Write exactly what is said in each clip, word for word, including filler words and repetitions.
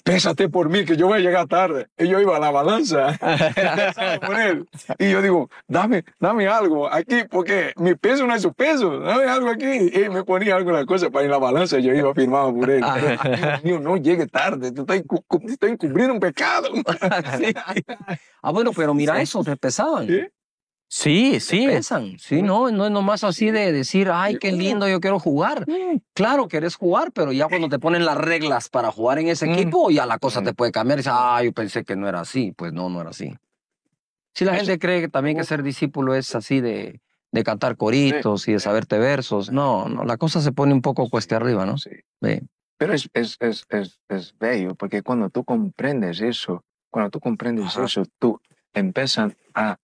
pésate por mí, que yo voy a llegar tarde. Y yo iba a la balanza por él. Y yo digo, dame, dame algo aquí, porque mi peso no es su peso, dame algo aquí. Y me ponía algo en la cosa para ir a la balanza, yo iba firmado por él. Dios mío, no llegue tarde, te estoy, te estoy encubriendo un pecado. Sí. Ah, bueno, pero mira eso, te pesaban. ¿Sí? Sí, sí. Te pesan. Sí, no, no es nomás así de decir, ay, qué lindo, yo quiero jugar. Claro, querés jugar, pero ya cuando te ponen las reglas para jugar en ese equipo, ya la cosa te puede cambiar. Y dices, ah, yo pensé que no era así. Pues no, no era así. Si la gente cree que también que ser discípulo es así de, de cantar coritos y de saberte versos, no, no, la cosa se pone un poco cuesta arriba, ¿no? Sí. Sí. Pero es, es, es, es, es bello, porque cuando tú comprendes eso, cuando tú comprendes Ajá. eso, tú empiezas a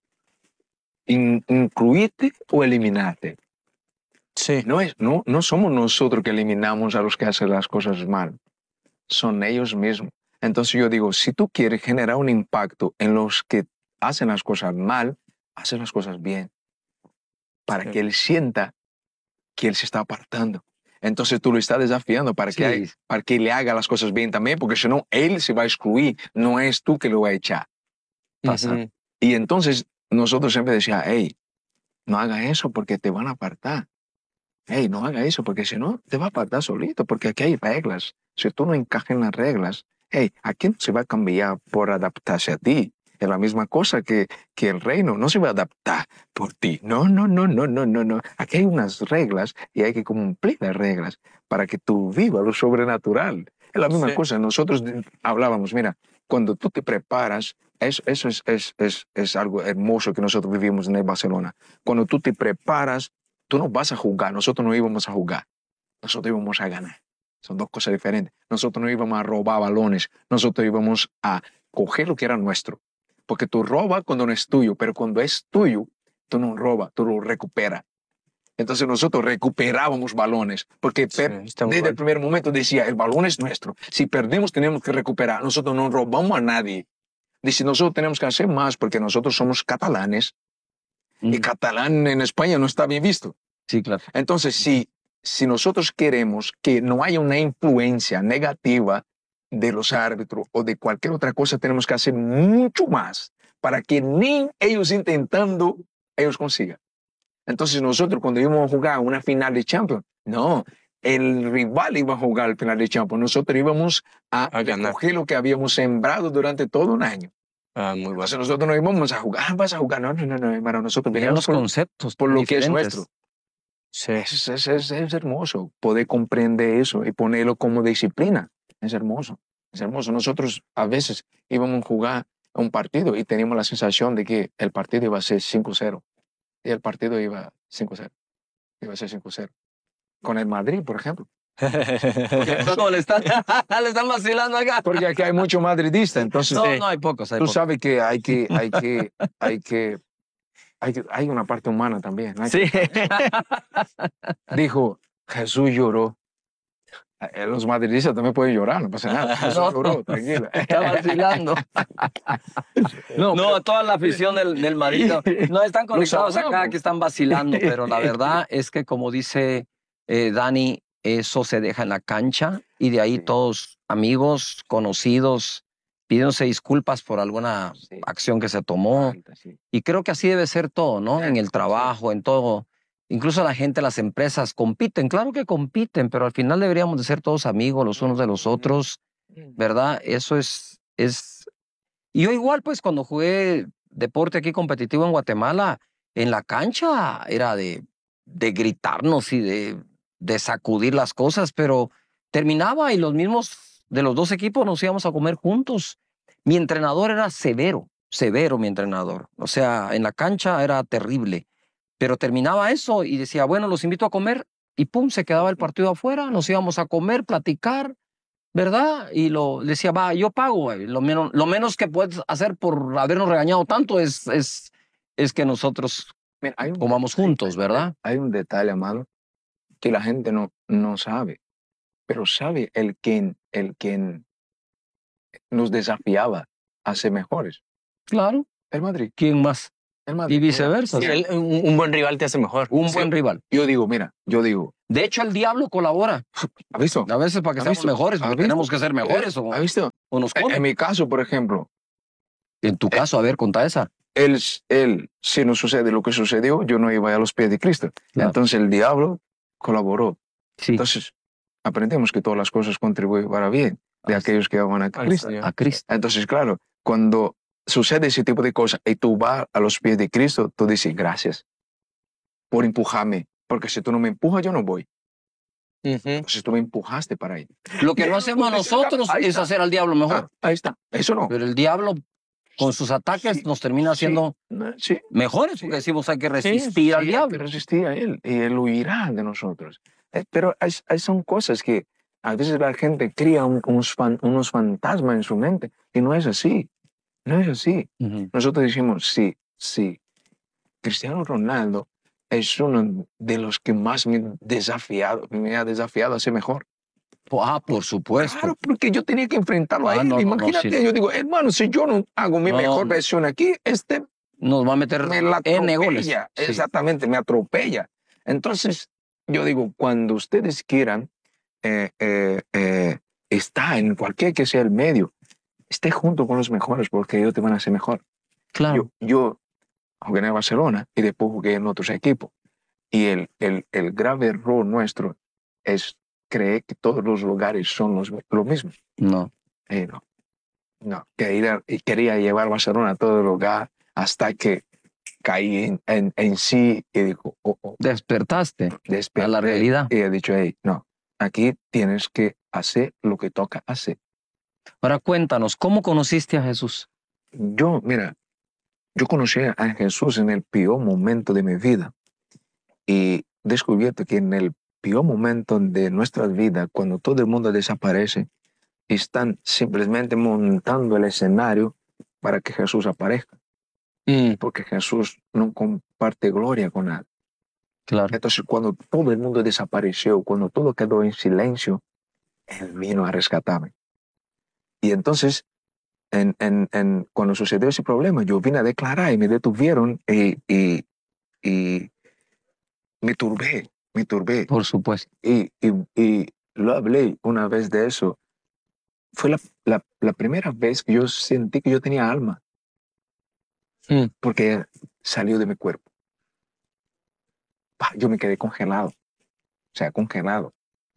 in, incluirte o eliminarte. Sí. No, es, no, no somos nosotros que eliminamos a los que hacen las cosas mal, son ellos mismos. Entonces yo digo, si tú quieres generar un impacto en los que hacen las cosas mal, hacen las cosas bien, para sí. que él sienta que él se está apartando. Entonces tú lo estás desafiando para, sí. que, para que le haga las cosas bien también, porque si no, él se va a excluir, no es tú que lo va a echar. Uh-huh. Y entonces nosotros siempre decíamos, hey, no haga eso porque te van a apartar. Hey, no haga eso porque si no, te va a apartar solito, porque aquí hay reglas. Si tú no encajas en las reglas, hey, aquí no se va a cambiar por adaptarse a ti. Es la misma cosa que, que el reino, no se va a adaptar por ti. No, no, no, no, no, no, no. Aquí hay unas reglas y hay que cumplir las reglas para que tú vivas lo sobrenatural. Es la misma sí. cosa. Nosotros hablábamos, mira, cuando tú te preparas, eso, eso es, es, es, es algo hermoso que nosotros vivimos en el Barcelona. Cuando tú te preparas, tú no vas a jugar, nosotros no íbamos a jugar, nosotros íbamos a ganar. Son dos cosas diferentes. Nosotros no íbamos a robar balones, nosotros íbamos a coger lo que era nuestro. Porque tú robas cuando no es tuyo, pero cuando es tuyo, tú no robas, tú lo recuperas. Entonces nosotros recuperábamos balones, porque sí, Pep desde bueno. el primer momento decía, el balón es nuestro. Si perdemos tenemos que recuperar. Nosotros no robamos a nadie. Dice, nosotros tenemos que hacer más porque nosotros somos catalanes. Mm. Y catalán en España no está bien visto. Sí, claro. Entonces, si, si nosotros queremos que no haya una influencia negativa de los árbitros o de cualquier otra cosa, tenemos que hacer mucho más para que ni ellos intentando, ellos consigan. Entonces nosotros cuando íbamos a jugar una final de Champions, no, el rival iba a jugar el final de Champions, nosotros íbamos a, a recoger lo que habíamos sembrado durante todo un año. Ah, muy bueno. Entonces nosotros no íbamos a jugar, ah, vas a jugar, no, no, no, no, hermano, nosotros veníamos los por, conceptos por lo diferentes. que es nuestro. Sí. Es, es, es, es hermoso poder comprender eso y ponerlo como disciplina. Es hermoso, es hermoso. Nosotros a veces íbamos a jugar un partido y teníamos la sensación de que el partido iba a ser cinco cero. Y el partido iba cinco cero. Iba a ser cinco cero. Con el Madrid, por ejemplo. no, le, están, le están vacilando acá. Porque aquí hay muchos madridistas. Entonces, no, no, hay pocos. Hay tú pocos. sabes que hay que... Hay que, hay que Hay, hay una parte humana también. ¿No? Sí. Dijo, Jesús lloró. Los madridistas también pueden llorar, no pasa nada. Jesús no, lloró, tranquila. Está vacilando. no, no pero... toda la afición del, del Madrid no están conectados acá, que están vacilando, pero la verdad es que como dice eh, Dani, eso se deja en la cancha y de ahí sí. todos amigos, conocidos, pidiéndose disculpas por alguna sí. acción que se tomó. Sí. Y creo que así debe ser todo, ¿no? En el trabajo, en todo. Incluso la gente, las empresas compiten. Claro que compiten, pero al final deberíamos de ser todos amigos los unos de los otros, ¿verdad? Eso es... es... Y yo igual, pues, cuando jugué deporte aquí competitivo en Guatemala, en la cancha era de, de gritarnos y de, de sacudir las cosas, pero terminaba y los mismos... de los dos equipos nos íbamos a comer juntos. Mi entrenador era severo, severo mi entrenador. O sea, en la cancha era terrible. Pero terminaba eso y decía, bueno, los invito a comer. Y pum, se quedaba el partido afuera. Nos íbamos a comer, platicar, ¿verdad? Y lo decía, va, yo pago. Lo menos, lo menos que puedes hacer por habernos regañado tanto es, es, es que nosotros Mira, hay un, comamos juntos, ¿verdad? Hay un detalle, amado, que la gente no, no sabe. Pero sabe el quien, el quien nos desafiaba a ser mejores. Claro. El Madrid. ¿Quién más? El Madrid. Y viceversa. Sí, el, un, un buen rival te hace mejor. Un sí. buen rival. Yo digo, mira, yo digo. De hecho, el diablo colabora. ¿Has visto? A veces para que seamos visto? mejores, porque tenemos que ser mejores. ¿O? ¿Has visto? o nos En, come. en mi caso, por ejemplo, En tu caso, a ver, contá esa. él, él, si no sucede lo que sucedió, yo no iba a los pies de Cristo. Claro. Entonces el diablo colaboró. Sí, Entonces aprendemos que todas las cosas contribuyen para bien de Así. aquellos que aman a Al Cristo. Señor. a Cristo. Entonces, claro, cuando sucede ese tipo de cosas y tú vas a los pies de Cristo, tú dices gracias por empujarme, porque si tú no me empujas, yo no voy. Ujú. Entonces tú me empujaste para ahí. Lo que no Bien, hacemos pues, nosotros ahí es está. hacer al diablo mejor. Ah, ahí está. Eso no. Pero el diablo, con sus ataques, Sí, nos termina sí, haciendo no, sí, mejores, sí. porque decimos hay que Sí, resistir al sí, hay que diablo. resistir a él y él huirá de nosotros. Eh, Pero hay, hay- son cosas que a veces la gente cría un- unos, fan- unos fantasmas en su mente y no es así. No es así. Ujú. Nosotros decimos, sí, sí, Cristiano Ronaldo es uno de los que más me, desafiado, me ha desafiado a ser mejor. Ah, por supuesto. Claro, porque yo tenía que enfrentarlo a Ah, él. no, no, no, Imagínate, sí. yo digo, hermano, si yo no hago mi No, mejor no. versión aquí, este Nos va a meter me la N goles. atropella. Sí. Exactamente, me atropella. Entonces, yo digo, cuando ustedes quieran eh, eh, eh, estar en cualquier que sea el medio, esté junto con los mejores porque ellos te van a hacer mejor. Claro. Yo, yo jugué en el Barcelona y después jugué en otros equipos. Y el, el, el grave error nuestro es creer que todos los lugares son los, lo mismo. No. Eh, no, no. Quería, quería llevar Barcelona a todo lugar hasta que caí en, en, en sí y digo, oh, oh, Despertaste desperté. a la realidad. Y he dicho, hey, no, aquí tienes que hacer lo que toca hacer. Ahora cuéntanos, ¿cómo conociste a Jesús? Yo, mira, yo conocí a Jesús en el peor momento de mi vida y descubierto que en el peor momento de nuestras vidas, cuando todo el mundo desaparece, están simplemente montando el escenario para que Jesús aparezca, Mm. porque Jesús no comparte gloria con nadie. Claro. Entonces, cuando todo el mundo desapareció, cuando todo quedó en silencio, Él vino a rescatarme. Y entonces, en, en, en, cuando sucedió ese problema, yo vine a declarar y me detuvieron y, y, y me turbé, me turbé. Por supuesto. Y, y, y lo hablé una vez de eso. Fue la, la, la primera vez que yo sentí que yo tenía alma, Mm. porque salió de mi cuerpo. Pa, yo me quedé congelado, o sea, congelado.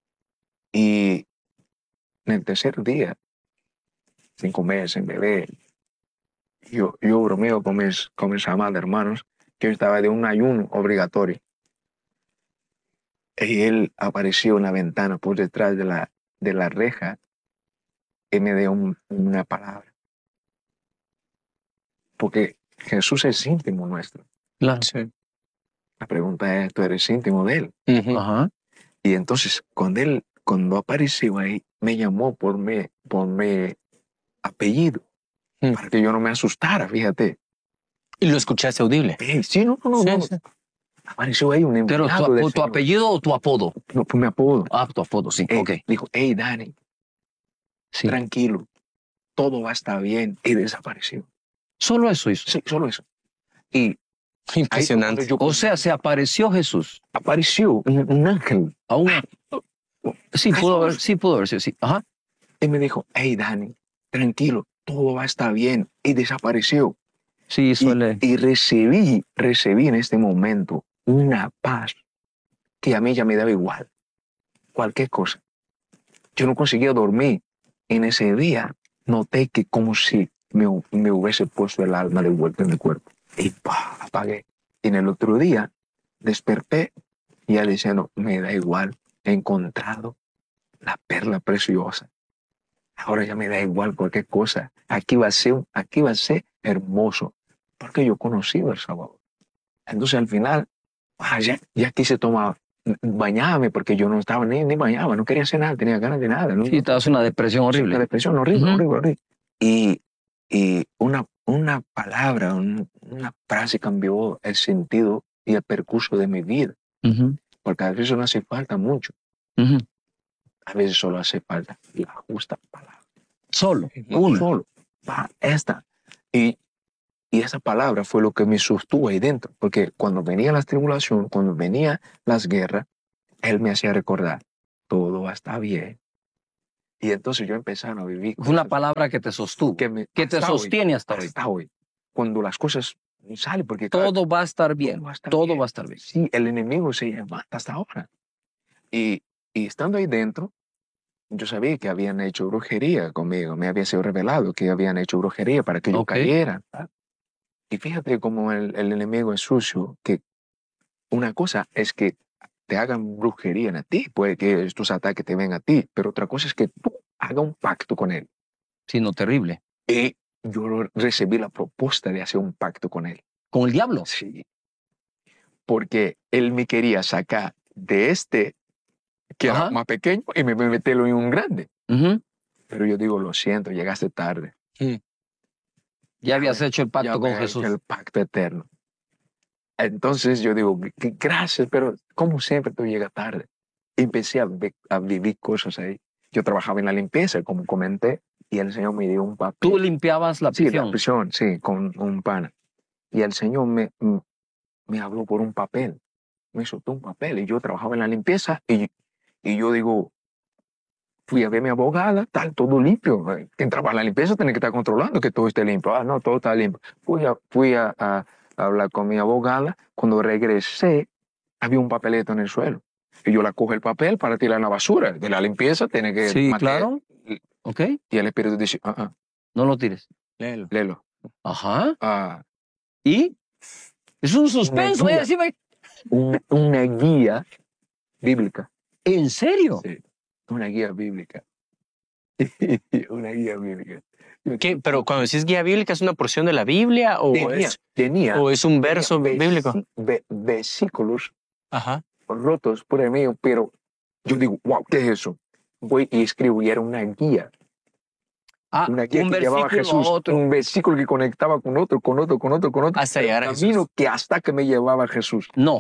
Y en el tercer día, sin comer, sin beber, yo, yo bromeo con mis, con mis amados hermanos que yo estaba de un ayuno obligatorio. Y él apareció en la ventana por detrás de la, de la reja y me dio un- una palabra. Porque Jesús es íntimo nuestro. Claro. Sí. La pregunta es, ¿tú eres íntimo de él? Ujú. Ajá. Y entonces, cuando él, cuando apareció ahí, me llamó por mi, por mi apellido, Mm. para que yo no me asustara, fíjate. Y lo escuchaste audible. Eh, sí, no, no, no, Sí, no. sí. Apareció ahí un Pero empleado tu, del tu Señor. apellido o tu apodo. No, pues me apodo. Ah, tu apodo, sí. Eh, Ok. Dijo, hey, Dani, Sí. tranquilo, todo va a estar bien. Y desapareció. Solo eso hizo. Sí, solo eso. Y ahí fue cuando Impresionante. yo O sea, se apareció Jesús. apareció un, un ángel A una... Sí, pudo haber, Jesús. sí pudo haber sido, sí. Ajá. y me dijo, hey, Dani, tranquilo, todo va a estar bien. Y desapareció. Sí, Y, suele. y recibí, recibí en este momento una paz que a mí ya me daba igual. Cualquier cosa. Yo no conseguía dormir. En ese día noté que como si me, me hubiese puesto el alma de vuelta en mi cuerpo. Y pa, apagué. Y en el otro día desperté y ya diciendo, me da igual, he encontrado la perla preciosa. Ahora ya me da igual cualquier cosa. Aquí va a ser, aquí va a ser hermoso. Porque yo conocí El Salvador. Entonces al final, ah, ya, ya quise tomar, bañarme porque yo no estaba ni, ni bañaba, no quería hacer nada, tenía ganas de nada. No, Sí, te das una depresión una horrible. depresión horrible, Ujú. horrible, horrible. Y, y una, una palabra, un- una frase cambió el sentido y el percurso de mi vida. Ujú, Porque a veces no hace falta mucho, ujú. a veces solo hace falta la justa palabra. Solo. No Una. solo, va, esta. Y, y esa palabra fue lo que me sostuvo ahí dentro, porque cuando venían las tribulaciones, cuando venían las guerras, él me hacía recordar, todo va a estar bien, Y entonces yo empecé a vivir Fue una cosas palabra que te sostuvo, que, me, que te hasta hoy, sostiene hasta hoy. hasta hoy. Cuando las cosas salen, porque claro, Todo va a estar bien. todo va a estar Todo bien. va a estar bien. Sí, el enemigo se levanta hasta ahora. Y, y estando ahí dentro, yo sabía que habían hecho brujería conmigo. Me había sido revelado que habían hecho brujería para que yo Ok. cayera. ¿Verdad? Y fíjate cómo el, el enemigo es sucio, que una cosa es que te hagan brujería en a ti, puede que estos ataques te vengan a ti, pero otra cosa es que tú hagas un pacto con él. Sino terrible. Y yo recibí la propuesta de hacer un pacto con él. ¿Con el diablo? Sí. Porque él me quería sacar de este, que Ajá. era más pequeño, y me meterlo en un grande. Uh-huh. Pero yo digo, lo siento, llegaste tarde. Mm. Ya, Ya habías me- hecho el pacto ya con me he Jesús. hecho el pacto eterno. Entonces yo digo, "G- gracias, pero como siempre tú llegas tarde". Empecé a, vi- a vivir cosas ahí. Yo trabajaba en la limpieza, como comenté, y el Señor me dio un papel. Tú limpiabas la Sí, la prisión. prisión, sí, con un pana. Y el Señor me, m- me habló por un papel. Me soltó un papel y yo trabajaba en la limpieza y, y yo digo, fui a ver a mi abogada, tal, todo limpio. Eh, Quien trabaja en la limpieza tiene que estar controlando que todo esté limpio. Ah, no, todo está limpio. Fui a, fui a, a- a hablar con mi abogada. Cuando regresé, había un papelito en el suelo. Y yo la cojo el papel para tirar en la basura. De la limpieza tiene que Sí, mantener- claro. Y Ok. y el espíritu dice, ah, ah, No lo tires. Léelo. léelo. Ajá. Ah, ¿Y? Es un suspenso. Una Eh, guía. decime. una, una guía bíblica. ¿En serio? Sí, una guía bíblica. Una guía bíblica. ¿Qué? Pero cuando decís guía bíblica, ¿es una porción de la Biblia o, Tenía, es, tenía, o es un tenía verso bíblico? vesi- ve- versículos Ajá. rotos por el medio, pero yo digo, wow, ¿qué es eso? Voy y escribo y era una guía. Ah, Una guía un que llevaba a versículo Jesús, a otro. un versículo que conectaba con otro, con otro, con otro, con otro. Hasta pero llegar a un Jesús. camino que hasta que me llevaba a Jesús. No.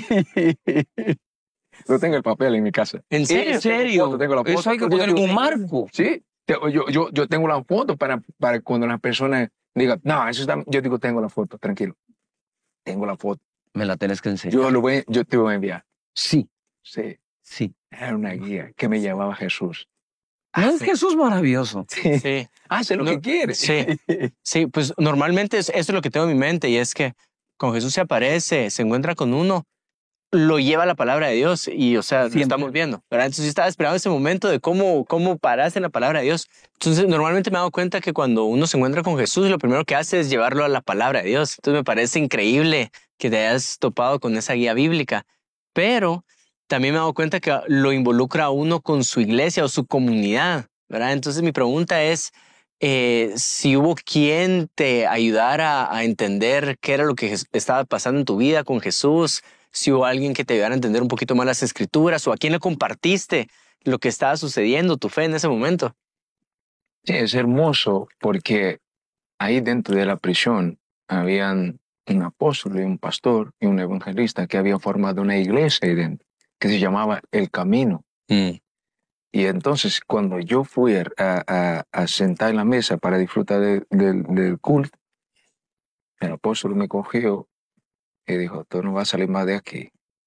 Yo tengo el papel en mi casa. ¿En serio? ¿En serio? foto, tengo la foto. Eso hay que Porque yo poner digo, un marco. Sí, te- yo, yo, yo tengo la foto para, para cuando la persona diga, no, eso está, yo digo, tengo la foto, tranquilo. Tengo la foto. Me la tenés que enseñar. Yo, lo voy, yo te voy a enviar. Sí, Sí, sí. era una guía que me llevaba a Jesús. ¿No es Jesús maravilloso? Sí. Sí. Hace lo No, que quiere. sí. Sí, pues normalmente es, eso es lo que tengo en mi mente y es que cuando Jesús se aparece, se encuentra con uno, lo lleva la palabra de Dios y, o sea, Siempre. lo estamos viendo, ¿verdad? Entonces yo estaba esperando ese momento de cómo, cómo pararse en la palabra de Dios. Entonces normalmente me he dado cuenta que cuando uno se encuentra con Jesús, lo primero que hace es llevarlo a la palabra de Dios. Entonces me parece increíble que te hayas topado con esa guía bíblica, pero también me he dado cuenta que lo involucra a uno con su iglesia o su comunidad, ¿verdad? Entonces mi pregunta es, eh, si hubo quien te ayudara a entender qué era lo que Jes- estaba pasando en tu vida con Jesús, si hubo alguien que te ayudara a entender un poquito más las escrituras o a quién le compartiste lo que estaba sucediendo, tu fe en ese momento. Sí, es hermoso porque ahí dentro de la prisión habían un apóstol y un pastor y un evangelista que había formado una iglesia ahí dentro que se llamaba El Camino. Mm. Y entonces cuando yo fui a, a- a sentar en la mesa para disfrutar de- del del culto, el apóstol me cogió y dijo, tú no vas a salir más de aquí.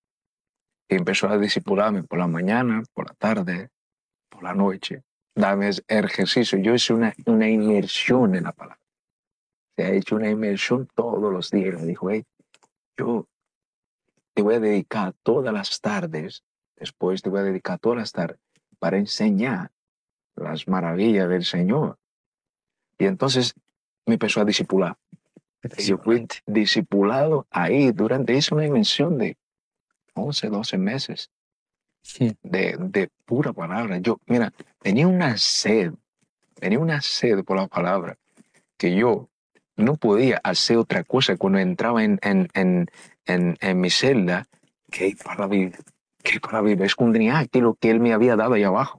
Y empezó a discipularme por la mañana, por la tarde, por la noche. Dame ejercicio. Yo hice una, una inmersión en la palabra. Se ha hecho una inmersión todos los días. Me dijo, hey, yo te voy a dedicar todas las tardes, después te voy a dedicar todas las tardes para enseñar las maravillas del Señor. Y entonces me empezó a discipular. Y yo fui discipulado ahí durante, hice una inmersión de once, doce meses Sí. de, de pura palabra. Yo, mira, tenía una sed, tenía una sed por la palabra que yo no podía hacer otra cosa cuando entraba en, en, en, en, en mi celda que ir para la Biblia, que ir para la Biblia, escudriñar lo que él me había dado ahí abajo.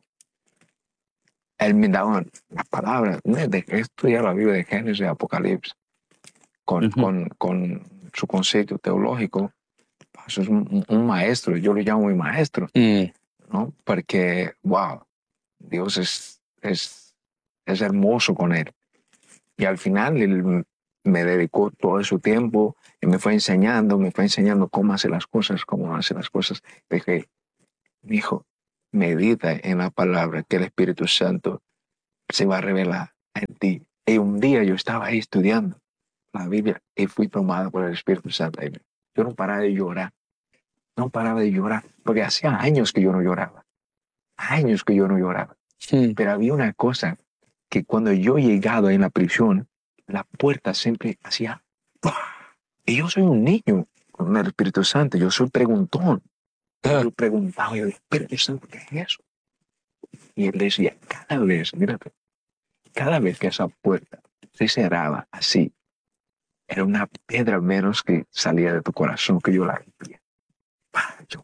Él me daba las palabras, de que estudiar la Biblia de Génesis y Apocalipsis con, Ujú. con, con su concepto teológico. Eso es un, un maestro, yo lo llamo mi maestro, Mm. ¿no? Porque, wow, Dios es, es, es hermoso con él. Y al final él me dedicó todo su tiempo y me fue enseñando, me fue enseñando cómo hacer las cosas, cómo hacer las cosas. Dije, mi hijo, medita en la palabra que el Espíritu Santo se va a revelar en ti. Y un día yo estaba ahí estudiando la Biblia y fui tomado por el Espíritu Santo. Yo no paraba de llorar, no paraba de llorar, porque hacía años que yo no lloraba, años que yo no lloraba. Sí. Pero había una cosa, que cuando yo he llegado en la prisión, la puerta siempre hacía ¡pah! Y yo soy un niño con el Espíritu Santo, yo soy preguntón. Yo preguntaba, yo, Espíritu Santo, ¿qué es eso? Y él decía, cada vez, mírate, cada vez que esa puerta se cerraba así, era una piedra menos que salía de tu corazón, que yo la rompía. Yo,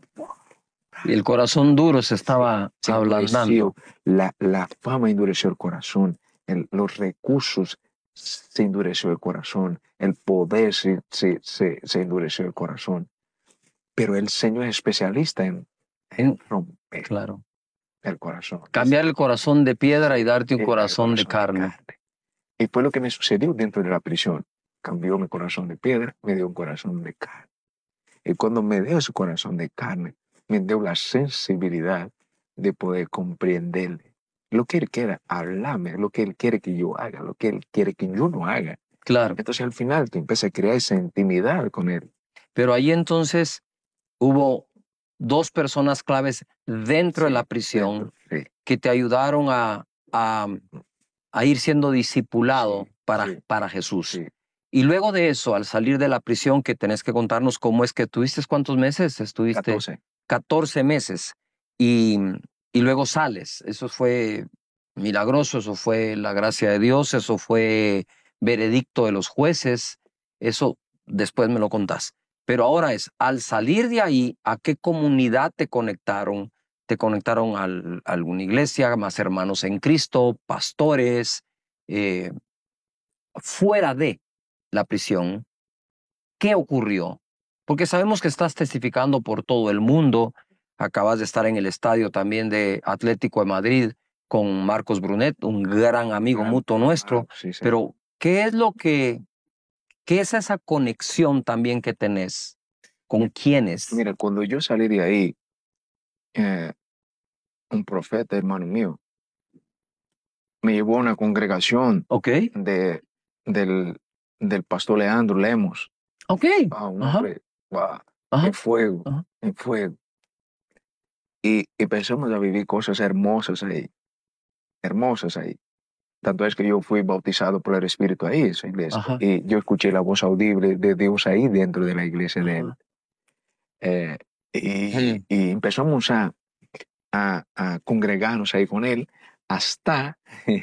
Y el corazón duro se estaba se ablandando. endureció, la, la fama endureció el corazón, el, los recursos se endureció el corazón, el poder se, se, se, se endureció el corazón. Pero el Señor es especialista en, en romper Claro. el corazón. Cambiar el corazón de piedra y darte un El corazón de carne. Y fue lo que me sucedió dentro de la prisión. Cambió mi corazón de piedra, me dio un corazón de carne. Y cuando me dio ese corazón de carne, me dio la sensibilidad de poder comprenderle. Lo que Él quiere, hablarme, lo que Él quiere que yo haga, lo que Él quiere que yo no haga. Claro. Entonces al final te empiezas a crear esa intimidad con Él. Pero ahí entonces hubo dos personas claves dentro Sí, de la prisión dentro, sí. que te ayudaron a, a, a ir siendo discipulado Sí, para, sí, para Jesús. sí. Y luego de eso, al salir de la prisión, que tenés que contarnos cómo es que tuviste, ¿cuántos meses estuviste? catorce. catorce meses. Y, y luego sales. Eso fue milagroso, eso fue la gracia de Dios, eso fue veredicto de los jueces. Eso después me lo contás. Pero ahora es, al salir de ahí, ¿a qué comunidad te conectaron? ¿Te conectaron al, a alguna iglesia, más hermanos en Cristo, pastores, eh, fuera de la prisión? ¿Qué ocurrió? Porque sabemos que estás testificando por todo el mundo. Acabas de estar en el estadio también de Atlético de Madrid con Marcos Brunet, un gran amigo Claro, mutuo nuestro. claro, sí, sí. Pero, ¿qué es lo que, qué es esa conexión también que tenés? ¿Con quiénes? Mira, cuando yo salí de ahí, eh, un profeta, hermano mío, me llevó a una congregación ¿Ok? de, del, del pastor Leandro Lemos. Ok. Wow, un Ajá. hombre, wow, Ajá. en fuego, Ajá. en fuego. Y empezamos a vivir cosas hermosas ahí, hermosas ahí. Tanto es que yo fui bautizado por el Espíritu ahí, esa iglesia. Ajá. Y yo escuché la voz audible de Dios ahí dentro de la iglesia de él. Ajá. Eh, y, y empezamos a, a, a congregarnos ahí con él hasta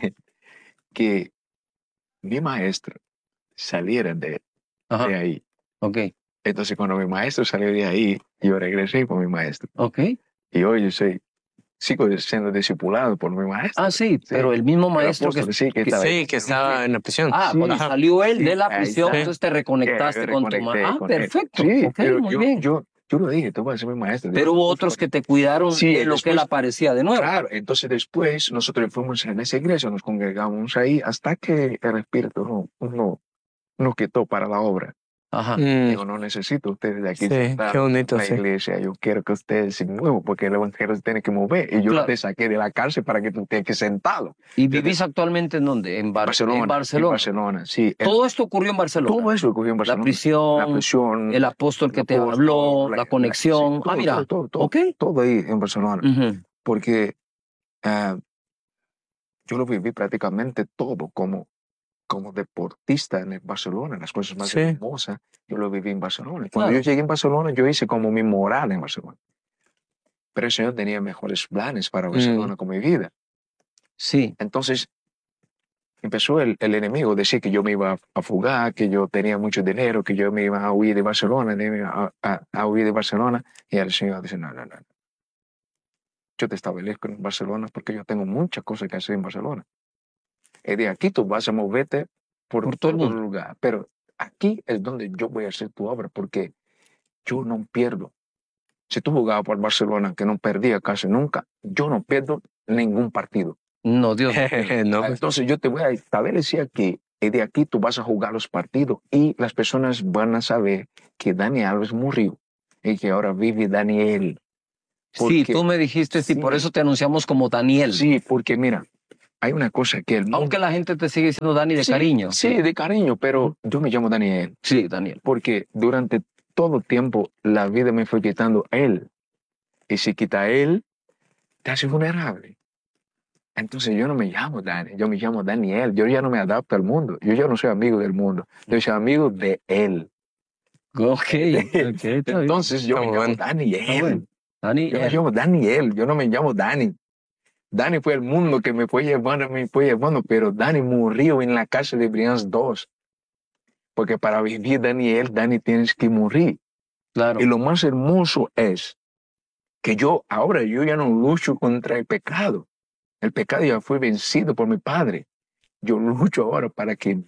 que mi maestro saliera de, Ajá. de ahí. Ok. Entonces cuando mi maestro salió de ahí, yo regresé con mi maestro. Ok. Y hoy yo soy, sigo siendo discipulado por mi maestro. Ah, sí, pero el mismo maestro que, apóstol, sí, que que- estaba ahí. Sí, que estaba en la prisión. Ah, Sí. cuando Ajá. salió él Sí, de la ahí prisión, está. entonces te reconectaste Que con tu reconecté maestro. Ah, con él. perfecto. Sí, Ok, pero muy yo, bien. Yo, yo lo dije, tú vas a ser mi maestro. Pero Yo- hubo otros que te cuidaron Sí, en lo que él después- aparecía de nuevo. Claro, entonces después nosotros fuimos en esa iglesia, nos congregamos ahí hasta que el Espíritu no, no, nos quitó para la obra. Ajá. Mm, Digo, no necesito ustedes de aquí sí, sentados qué bonito, en la sí. iglesia. Yo quiero que ustedes se muevan porque el evangelio se tiene que mover. Y yo Claro. te saqué de la cárcel para que tú te quedes sentado. ¿Y Yo te- vivís actualmente en dónde? En, Bar- Barcelona, en Barcelona. En Barcelona, sí. El- Todo esto ocurrió en Barcelona. todo eso ocurrió en La Barcelona. prisión, La prisión, el apóstol que el te apóstol, habló, la, la- conexión. sí, todo, ah, mira. todo, todo, todo, Ok. todo ahí en Barcelona. Ujú. Porque ah, yo lo viví prácticamente todo como, como deportista en el Barcelona, las cosas más Sí. hermosas, yo lo viví en Barcelona. Cuando Claro. yo llegué en Barcelona, yo hice como mi moral en Barcelona. Pero el Señor tenía mejores planes para Barcelona con mi vida. Sí. Entonces empezó el, el enemigo a decir que yo me iba a fugar, que yo tenía mucho dinero, que yo me iba a huir de Barcelona, me iba a, a, a huir de Barcelona. Y el Señor dice, no, no, no. Yo te establezco en Barcelona porque yo tengo muchas cosas que hacer en Barcelona. Y de aquí tú vas a moverte por, Por todo el todo el mundo. lugar. Pero aquí es donde yo voy a hacer tu obra porque yo no pierdo. Si tú jugabas por Barcelona, que no perdía casi nunca, yo no pierdo ningún partido. No, Dios no pierde. No, pues, Entonces yo te voy a establecer que de aquí tú vas a jugar los partidos y las personas van a saber que Dani Alves murió y que ahora vive Daniel. Sí, tú me dijiste, sí, sí, por eso te anunciamos como Daniel. Sí, porque mira, hay una cosa que el mundo... Aunque la gente te sigue diciendo Dani de sí, cariño. Sí, de cariño, pero yo me llamo Daniel. Sí, Daniel. Porque durante todo tiempo la vida me fue quitando él. Y si quita él, te hace vulnerable. Entonces yo no me llamo Dani, yo me llamo Daniel. Yo ya no me adapto al mundo. Yo ya no soy amigo del mundo. Yo soy amigo de él. Ok, okay, Entonces yo me llamo bueno. Daniel. Bueno. Daniel. Yo me llamo Daniel, yo no me llamo Dani. Dani fue el mundo que me fue llevando, me fue llevando, pero Dani murió en la casa de Brians dos. Porque para vivir Daniel, Dani tienes que morir. Claro. Y lo más hermoso es que yo, ahora yo ya no lucho contra el pecado. El pecado ya fue vencido por mi Padre. Yo lucho ahora para que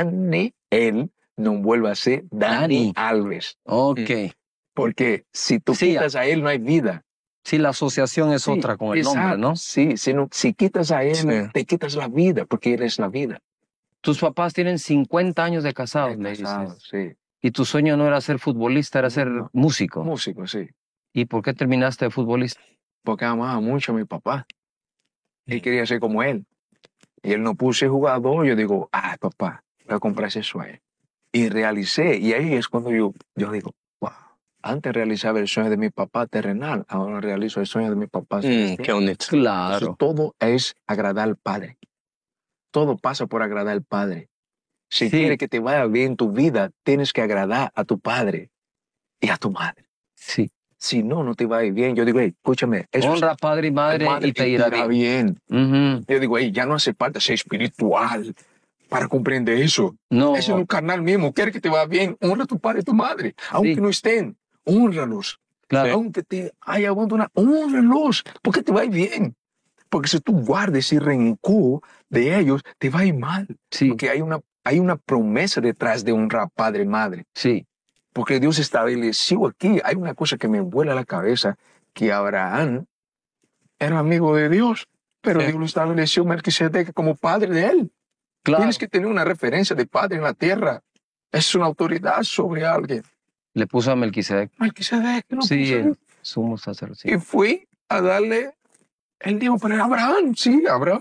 Daniel no vuelva a ser Dani, Dani. Alves. Ok. Porque si tú sí, quitas a él, no hay vida. Sí, la asociación es sí, otra con el exacto. nombre, ¿no? Sí, si, no, si quitas a él, sí. te quitas la vida, porque él es la vida. Tus papás tienen cincuenta años de casados, me dices. Sí. Y tu sueño no era ser futbolista, era ser no, músico. Músico, sí. ¿Y por qué terminaste de futbolista? Porque amaba mucho a mi papá. Él quería ser como él. Y él no puse jugador. Yo digo, ah, papá, voy a comprar ese sueño. Y realicé. Y ahí es cuando yo, yo digo, wow. Antes realizaba el sueño de mi papá terrenal, ahora realizo el sueño de mi papá celestial. Mm, qué bonito. Claro. Entonces, todo es agradar al Padre. Todo pasa por agradar al Padre. Si sí. quieres que te vaya bien en tu vida, tienes que agradar a tu Padre y a tu madre. Sí. Si no, no te va a ir bien. Yo digo, hey, escúchame. Eso honra es, padre y madre, madre y te irá, irá bien. bien. Uh-huh. Yo digo, hey, ya no hace falta ser espiritual para comprender eso. No. Eso es un carnal mismo. Quieres que te vaya bien, honra a tu padre y tu madre. Aunque sí. no estén, honralos. Claro. Aunque te haya abandonado, honralos, porque te va a ir bien. Porque si tú guardes ese rencor de ellos, te va a ir mal. Sí. Porque hay una, hay una promesa detrás de honrar padre y madre. Sí. Porque Dios estableció aquí. Hay una cosa que me vuela a la cabeza, que Abraham era amigo de Dios, pero sí. Dios lo estableció Melquisedec como padre de él. Claro. Tienes que tener una referencia de padre en la tierra. Es una autoridad sobre alguien. Le puso a Melquisedec. Melquisedec. No sí, puso el sumo sacerdote. Y fui a darle, él dijo, pero Abraham, sí, Abraham.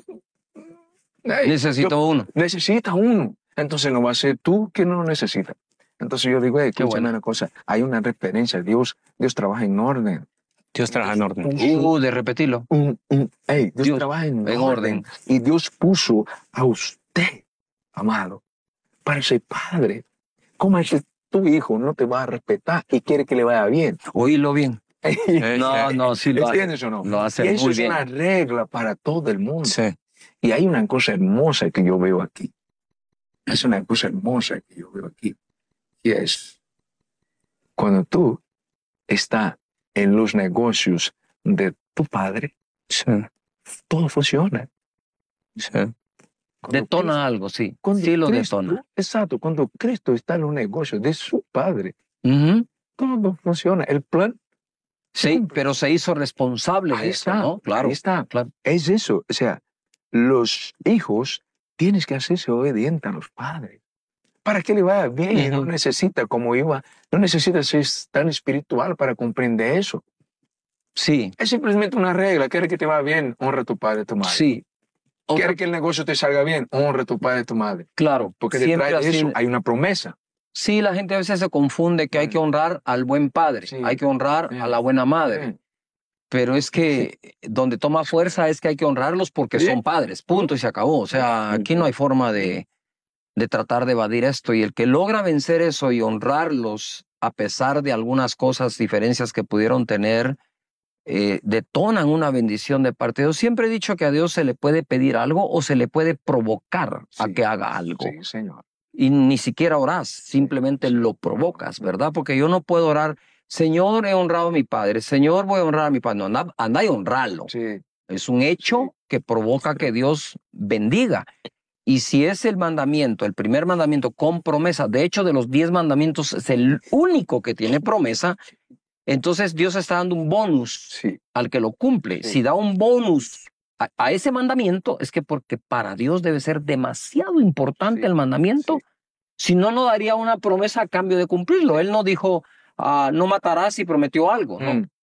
Hey, Necesito yo, uno. Necesita uno. Entonces no va a ser tú que no lo necesitas. Entonces yo digo, hey, escúchame bueno. una cosa, hay una referencia, Dios, Dios trabaja en orden. Dios trabaja en orden. Uh, de repetirlo. Un, un, hey, Dios, Dios trabaja en, en orden. orden. Y Dios puso a usted, amado, para ser padre. ¿Cómo es que tu hijo no te va a respetar y quiere que le vaya bien? Oílo bien. no, no, sí lo ¿Entiendes hace. o no? Lo hace y eso muy es bien. una regla para todo el mundo. Sí. Y hay una cosa hermosa que yo veo aquí. Es una cosa hermosa que yo veo aquí. Y es cuando tú estás en los negocios de tu padre, sí. todo funciona. Sí. Detona Cristo, algo, sí. Cuando sí lo Cristo, detona. Exacto. Cuando Cristo está en los negocios de su padre, uh-huh. todo funciona. El plan. Sí, siempre. Pero se hizo responsable ahí de está, eso, ¿no? Claro. Ahí está. Claro. Es eso. O sea, los hijos tienes que hacerse obedientes a los padres. Para que le vaya bien. Uh-huh. No necesita, como iba, no necesita ser tan espiritual para comprender eso. Sí. Es simplemente una regla. Quiere que te vaya bien, honra a tu padre y a tu madre. Sí. Quiere Otra... que el negocio te salga bien, honra a tu padre y a tu madre. Claro. Porque detrás de eso hay una promesa. Sí, la gente a veces se confunde que hay que honrar al buen padre, sí. hay que honrar sí. a la buena madre. Sí. Pero es que sí. donde toma fuerza es que hay que honrarlos porque son padres, punto y se acabó. O sea, aquí no hay forma de, de tratar de evadir esto. Y el que logra vencer eso y honrarlos a pesar de algunas cosas, diferencias que pudieron tener, eh, detonan una bendición de parte de Dios. Siempre he dicho que a Dios se le puede pedir algo o se le puede provocar a que haga algo. Sí, Señor. Y ni siquiera orás, simplemente lo provocas, ¿verdad? Porque yo no puedo orar, Señor, he honrado a mi padre, Señor, voy a honrar a mi padre. No, anda, anda y honrarlo. Sí. Es un hecho sí. que provoca sí. que Dios bendiga. Y si es el mandamiento, el primer mandamiento con promesa, de hecho de los diez mandamientos es el único que tiene promesa, entonces Dios está dando un bonus sí. al que lo cumple. Sí. Si da un bonus a, a ese mandamiento, es que porque para Dios debe ser demasiado importante sí. el mandamiento. Sí. Si no, no daría una promesa a cambio de cumplirlo. Él no dijo, ah, no matarás y prometió algo. ¿no? Mm.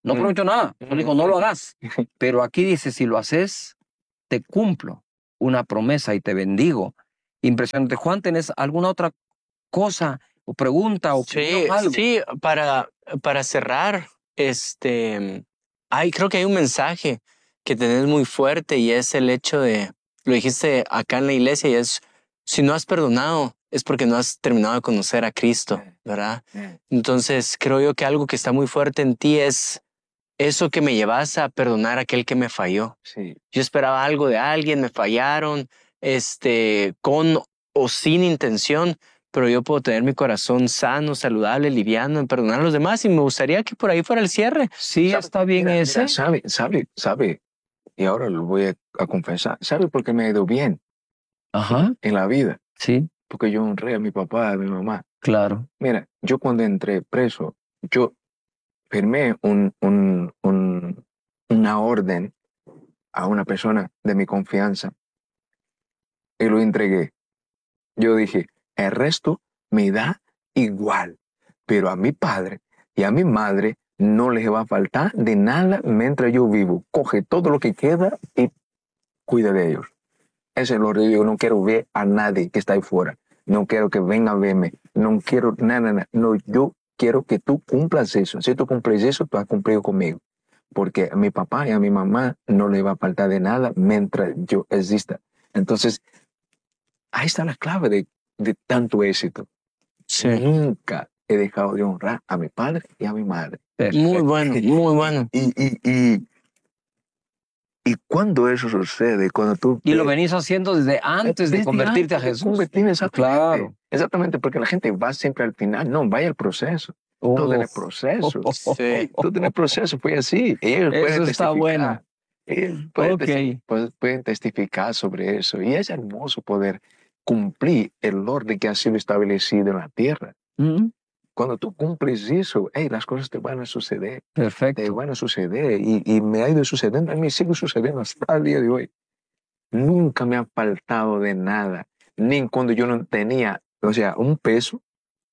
No Mm. prometió nada. Solo dijo, no lo hagas. Pero aquí dice, si lo haces, te cumplo una promesa y te bendigo. Impresionante. Juan, ¿tenés alguna otra cosa o pregunta o Sí, algo? sí, para, para cerrar, este, hay, creo que hay un mensaje que tenés muy fuerte y es el hecho de, lo dijiste acá en la iglesia y es, si no has perdonado es porque no has terminado de conocer a Cristo, ¿verdad? Entonces creo yo que algo que está muy fuerte en ti es eso que me llevas a perdonar a aquel que me falló. Sí. Yo esperaba algo de alguien, me fallaron, este, con o sin intención, pero yo puedo tener mi corazón sano, saludable, liviano, en perdonar a los demás y me gustaría que por ahí fuera el cierre. Sí, ¿Sabe? está bien Mira, ese. mira, sabe, sabe, sabe, y ahora lo voy a, a confesar, ¿sabe por qué me ha ido bien Ajá, en la vida? sí, Porque yo honré a mi papá, a mi mamá. claro. Mira, yo cuando entré preso, yo firmé un, un, un, una orden a una persona de mi confianza y lo entregué. Yo dije, el resto me da igual, pero a mi padre y a mi madre no les va a faltar de nada mientras yo vivo. Coge todo lo que queda y cuida de ellos. Ese es lo que yo no quiero ver a nadie que está ahí fuera. No quiero que venga a verme. No quiero nada, nada. No, yo quiero que tú cumplas eso. Si tú cumples eso, tú has cumplido conmigo. Porque a mi papá y a mi mamá no le va a faltar de nada mientras yo exista. Entonces, ahí está la clave de, de tanto éxito. Sí. Nunca he dejado de honrar a mi padre y a mi madre. Muy bueno, muy bueno. Y, y, y, y cuando eso sucede, cuando tú... Y lo venís haciendo desde antes de Desde convertirte a antes de Jesús. convertirme, exactamente. Claro. Exactamente, porque la gente va siempre al final. No, vaya al proceso. Oh. Todo en el proceso. Sí. Todo en el proceso fue así. Ellos Eso pueden está testificar. bueno. Ellos pueden, Ok. testi- pues, pueden testificar sobre eso. Y es hermoso poder cumplir el orden que ha sido establecido en la tierra. Mm, Cuando tú cumples eso, hey, las cosas te van a suceder. Te perfecto. van a suceder. Y, y me ha ido sucediendo, a mí sigue sucediendo hasta el día de hoy. Nunca me ha faltado de nada. Ni cuando yo no tenía, o sea, un peso.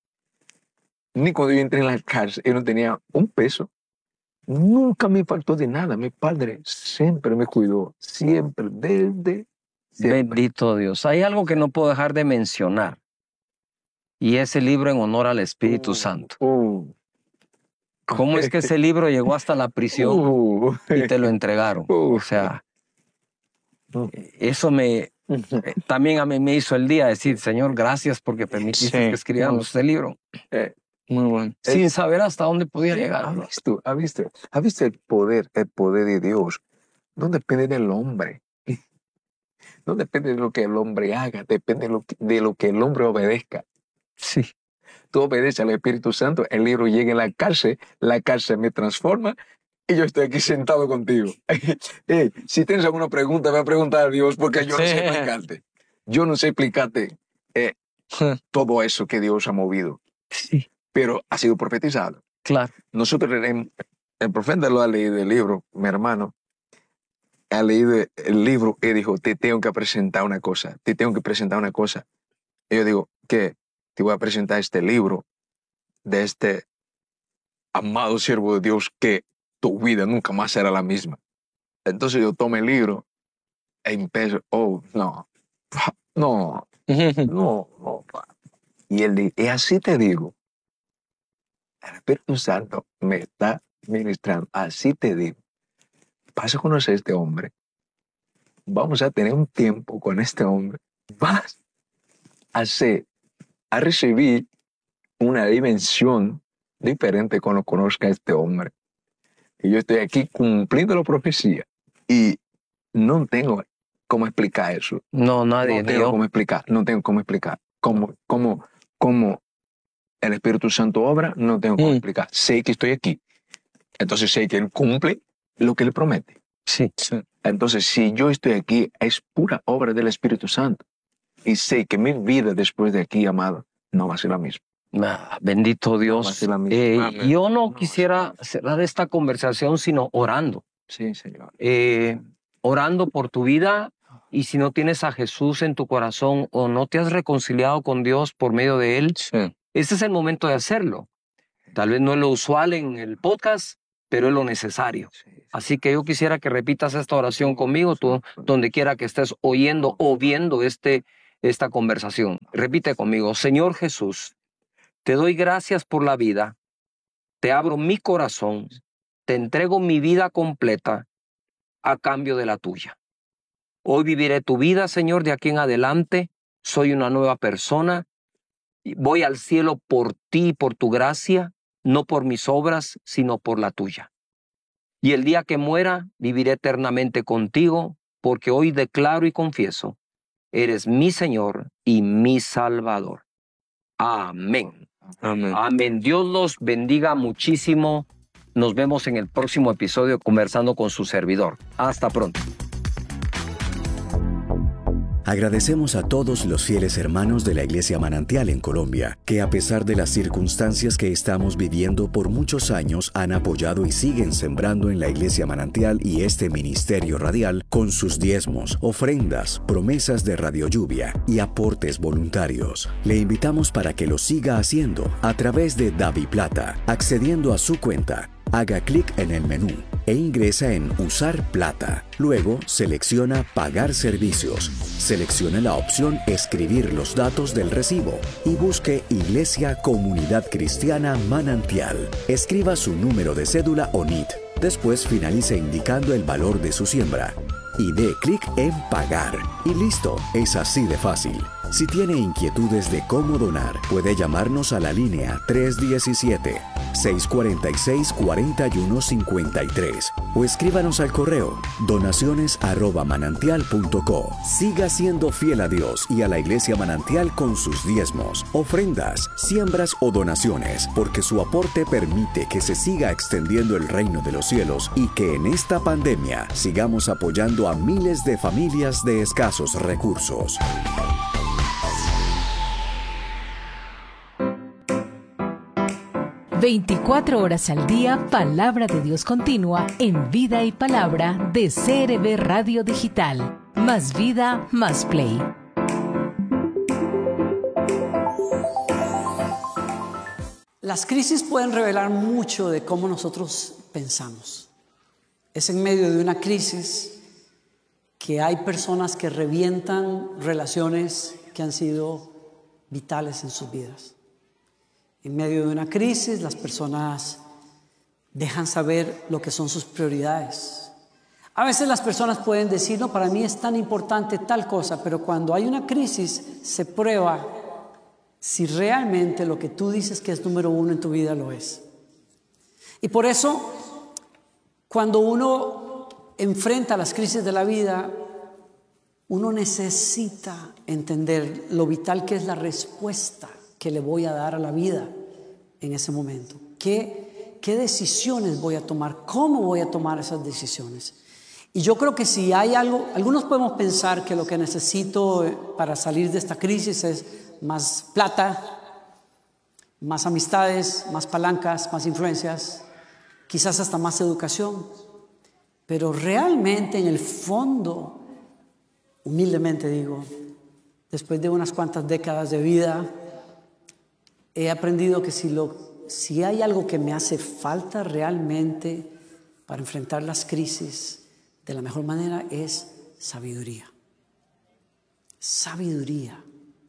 Ni cuando yo entré en la cárcel, yo no tenía un peso. Nunca me faltó de nada. Mi padre siempre me cuidó. Siempre, desde siempre. Bendito Dios. Hay algo que no puedo dejar de mencionar. Y ese libro en honor al Espíritu Uh, Santo. uh. ¿Cómo es que ese libro llegó hasta la prisión Uh. y te lo entregaron? Uh. O sea, eso me eh, también a mí me hizo el día decir, Señor, gracias porque permitiste Sí. que escribamos este libro. Eh, Muy bueno. Sin saber hasta dónde podía ¿Ha llegar. visto? ¿Ha visto? ¿Ha visto el poder, el poder de Dios? No depende del hombre. No depende de lo que el hombre haga, depende de lo que, de lo que el hombre obedezca. Sí. Tú obedeces al Espíritu Santo, el libro llega en la cárcel, la cárcel me transforma y yo estoy aquí sentado contigo. Hey, si tienes alguna pregunta, ve a preguntar a Dios porque yo no sé Sí. explicarte. Yo no sé explicarte eh, todo eso que Dios ha movido, Sí, pero ha sido profetizado. claro. Nosotros, el, el profeta lo ha leído el libro, mi hermano, ha leído el libro y dijo, te tengo que presentar una cosa, te tengo que presentar una cosa. Y yo digo, ¿qué? Te voy a presentar este libro de este amado siervo de Dios que tu vida nunca más será la misma. Entonces yo tomo el libro e empiezo, oh, no, no, no, no. Y él dice, y así te digo, el Espíritu Santo me está ministrando, así te digo, vas a conocer a este hombre, vamos a tener un tiempo con este hombre, vas a ser, a recibir una dimensión diferente cuando conozca a este hombre. Y yo estoy aquí cumpliendo la profecía y no tengo cómo explicar eso. No, nadie, No ni tengo yo. cómo explicar, no tengo cómo explicar cómo, cómo, cómo el Espíritu Santo obra, no tengo cómo Mm. explicar. Sé que estoy aquí, entonces sé que Él cumple lo que Él promete. Sí. Sí. Entonces, si yo estoy aquí, es pura obra del Espíritu Santo. Y sé que mi vida después de aquí, amado, no va a ser la misma. Ah, bendito No va a Dios. ser la misma. Eh, Amén. yo no No, quisiera cerrar esta conversación sino orando. Sí, Señor. Eh, orando por tu vida. Y si no tienes a Jesús en tu corazón o no te has reconciliado con Dios por medio de Él, Sí. este es el momento de hacerlo. Tal vez no es lo usual en el podcast, pero es lo necesario. Así que yo quisiera que repitas esta oración conmigo, tú, donde quiera que estés oyendo o viendo este, esta conversación. Repite conmigo: Señor Jesús, te doy gracias por la vida, te abro mi corazón, te entrego mi vida completa a cambio de la tuya. Hoy viviré tu vida, Señor, de aquí en adelante. Soy una nueva persona. Voy al cielo por ti y por tu gracia, no por mis obras, sino por la tuya. Y el día que muera, viviré eternamente contigo, porque hoy declaro y confieso, eres mi Señor y mi Salvador. Amén. Amén. Amén. Dios los bendiga muchísimo. Nos vemos en el próximo episodio conversando con su servidor. Hasta pronto. Agradecemos a todos los fieles hermanos de la Iglesia Manantial en Colombia, que a pesar de las circunstancias que estamos viviendo por muchos años han apoyado y siguen sembrando en la Iglesia Manantial y este ministerio radial con sus diezmos, ofrendas, promesas de Radio Lluvia y aportes voluntarios. Le invitamos para que lo siga haciendo a través de DaviPlata, accediendo a su cuenta. Haga clic en el menú e ingresa en Usar Plata. Luego selecciona Pagar servicios. Seleccione la opción Escribir los datos del recibo y busque Iglesia Comunidad Cristiana Manantial. Escriba su número de cédula o N I T. Después finalice indicando el valor de su siembra. Y dé clic en Pagar. Y listo, es así de fácil. Si tiene inquietudes de cómo donar, puede llamarnos a la línea tres uno siete, seis cuatro seis, cuatro uno cinco tres o escríbanos al correo donaciones arroba manantial punto co. Siga siendo fiel a Dios y a la Iglesia Manantial con sus diezmos, ofrendas, siembras o donaciones, porque su aporte permite que se siga extendiendo el reino de los cielos y que en esta pandemia sigamos apoyando a miles de familias de escasos recursos. veinticuatro horas al día, Palabra de Dios continua en Vida y Palabra de C R B Radio Digital. Más vida, más play. Las crisis pueden revelar mucho de cómo nosotros pensamos. Es en medio de una crisis que hay personas que revientan relaciones que han sido vitales en sus vidas. En medio de una crisis, las personas dejan saber lo que son sus prioridades. A veces las personas pueden decir, no, para mí es tan importante tal cosa, pero cuando hay una crisis se prueba si realmente lo que tú dices que es número uno en tu vida lo es. Y por eso, cuando uno enfrenta las crisis de la vida, uno necesita entender lo vital que es la respuesta que le voy a dar a la vida en ese momento. ¿Qué, qué decisiones voy a tomar? ¿Cómo voy a tomar esas decisiones? Y yo creo que si hay algo, algunos podemos pensar que lo que necesito para salir de esta crisis es más plata, más amistades, más palancas, más influencias, quizás hasta más educación. Pero realmente en el fondo, humildemente digo, después de unas cuantas décadas de vida, he aprendido que si, lo, si hay algo que me hace falta realmente para enfrentar las crisis de la mejor manera es sabiduría. Sabiduría.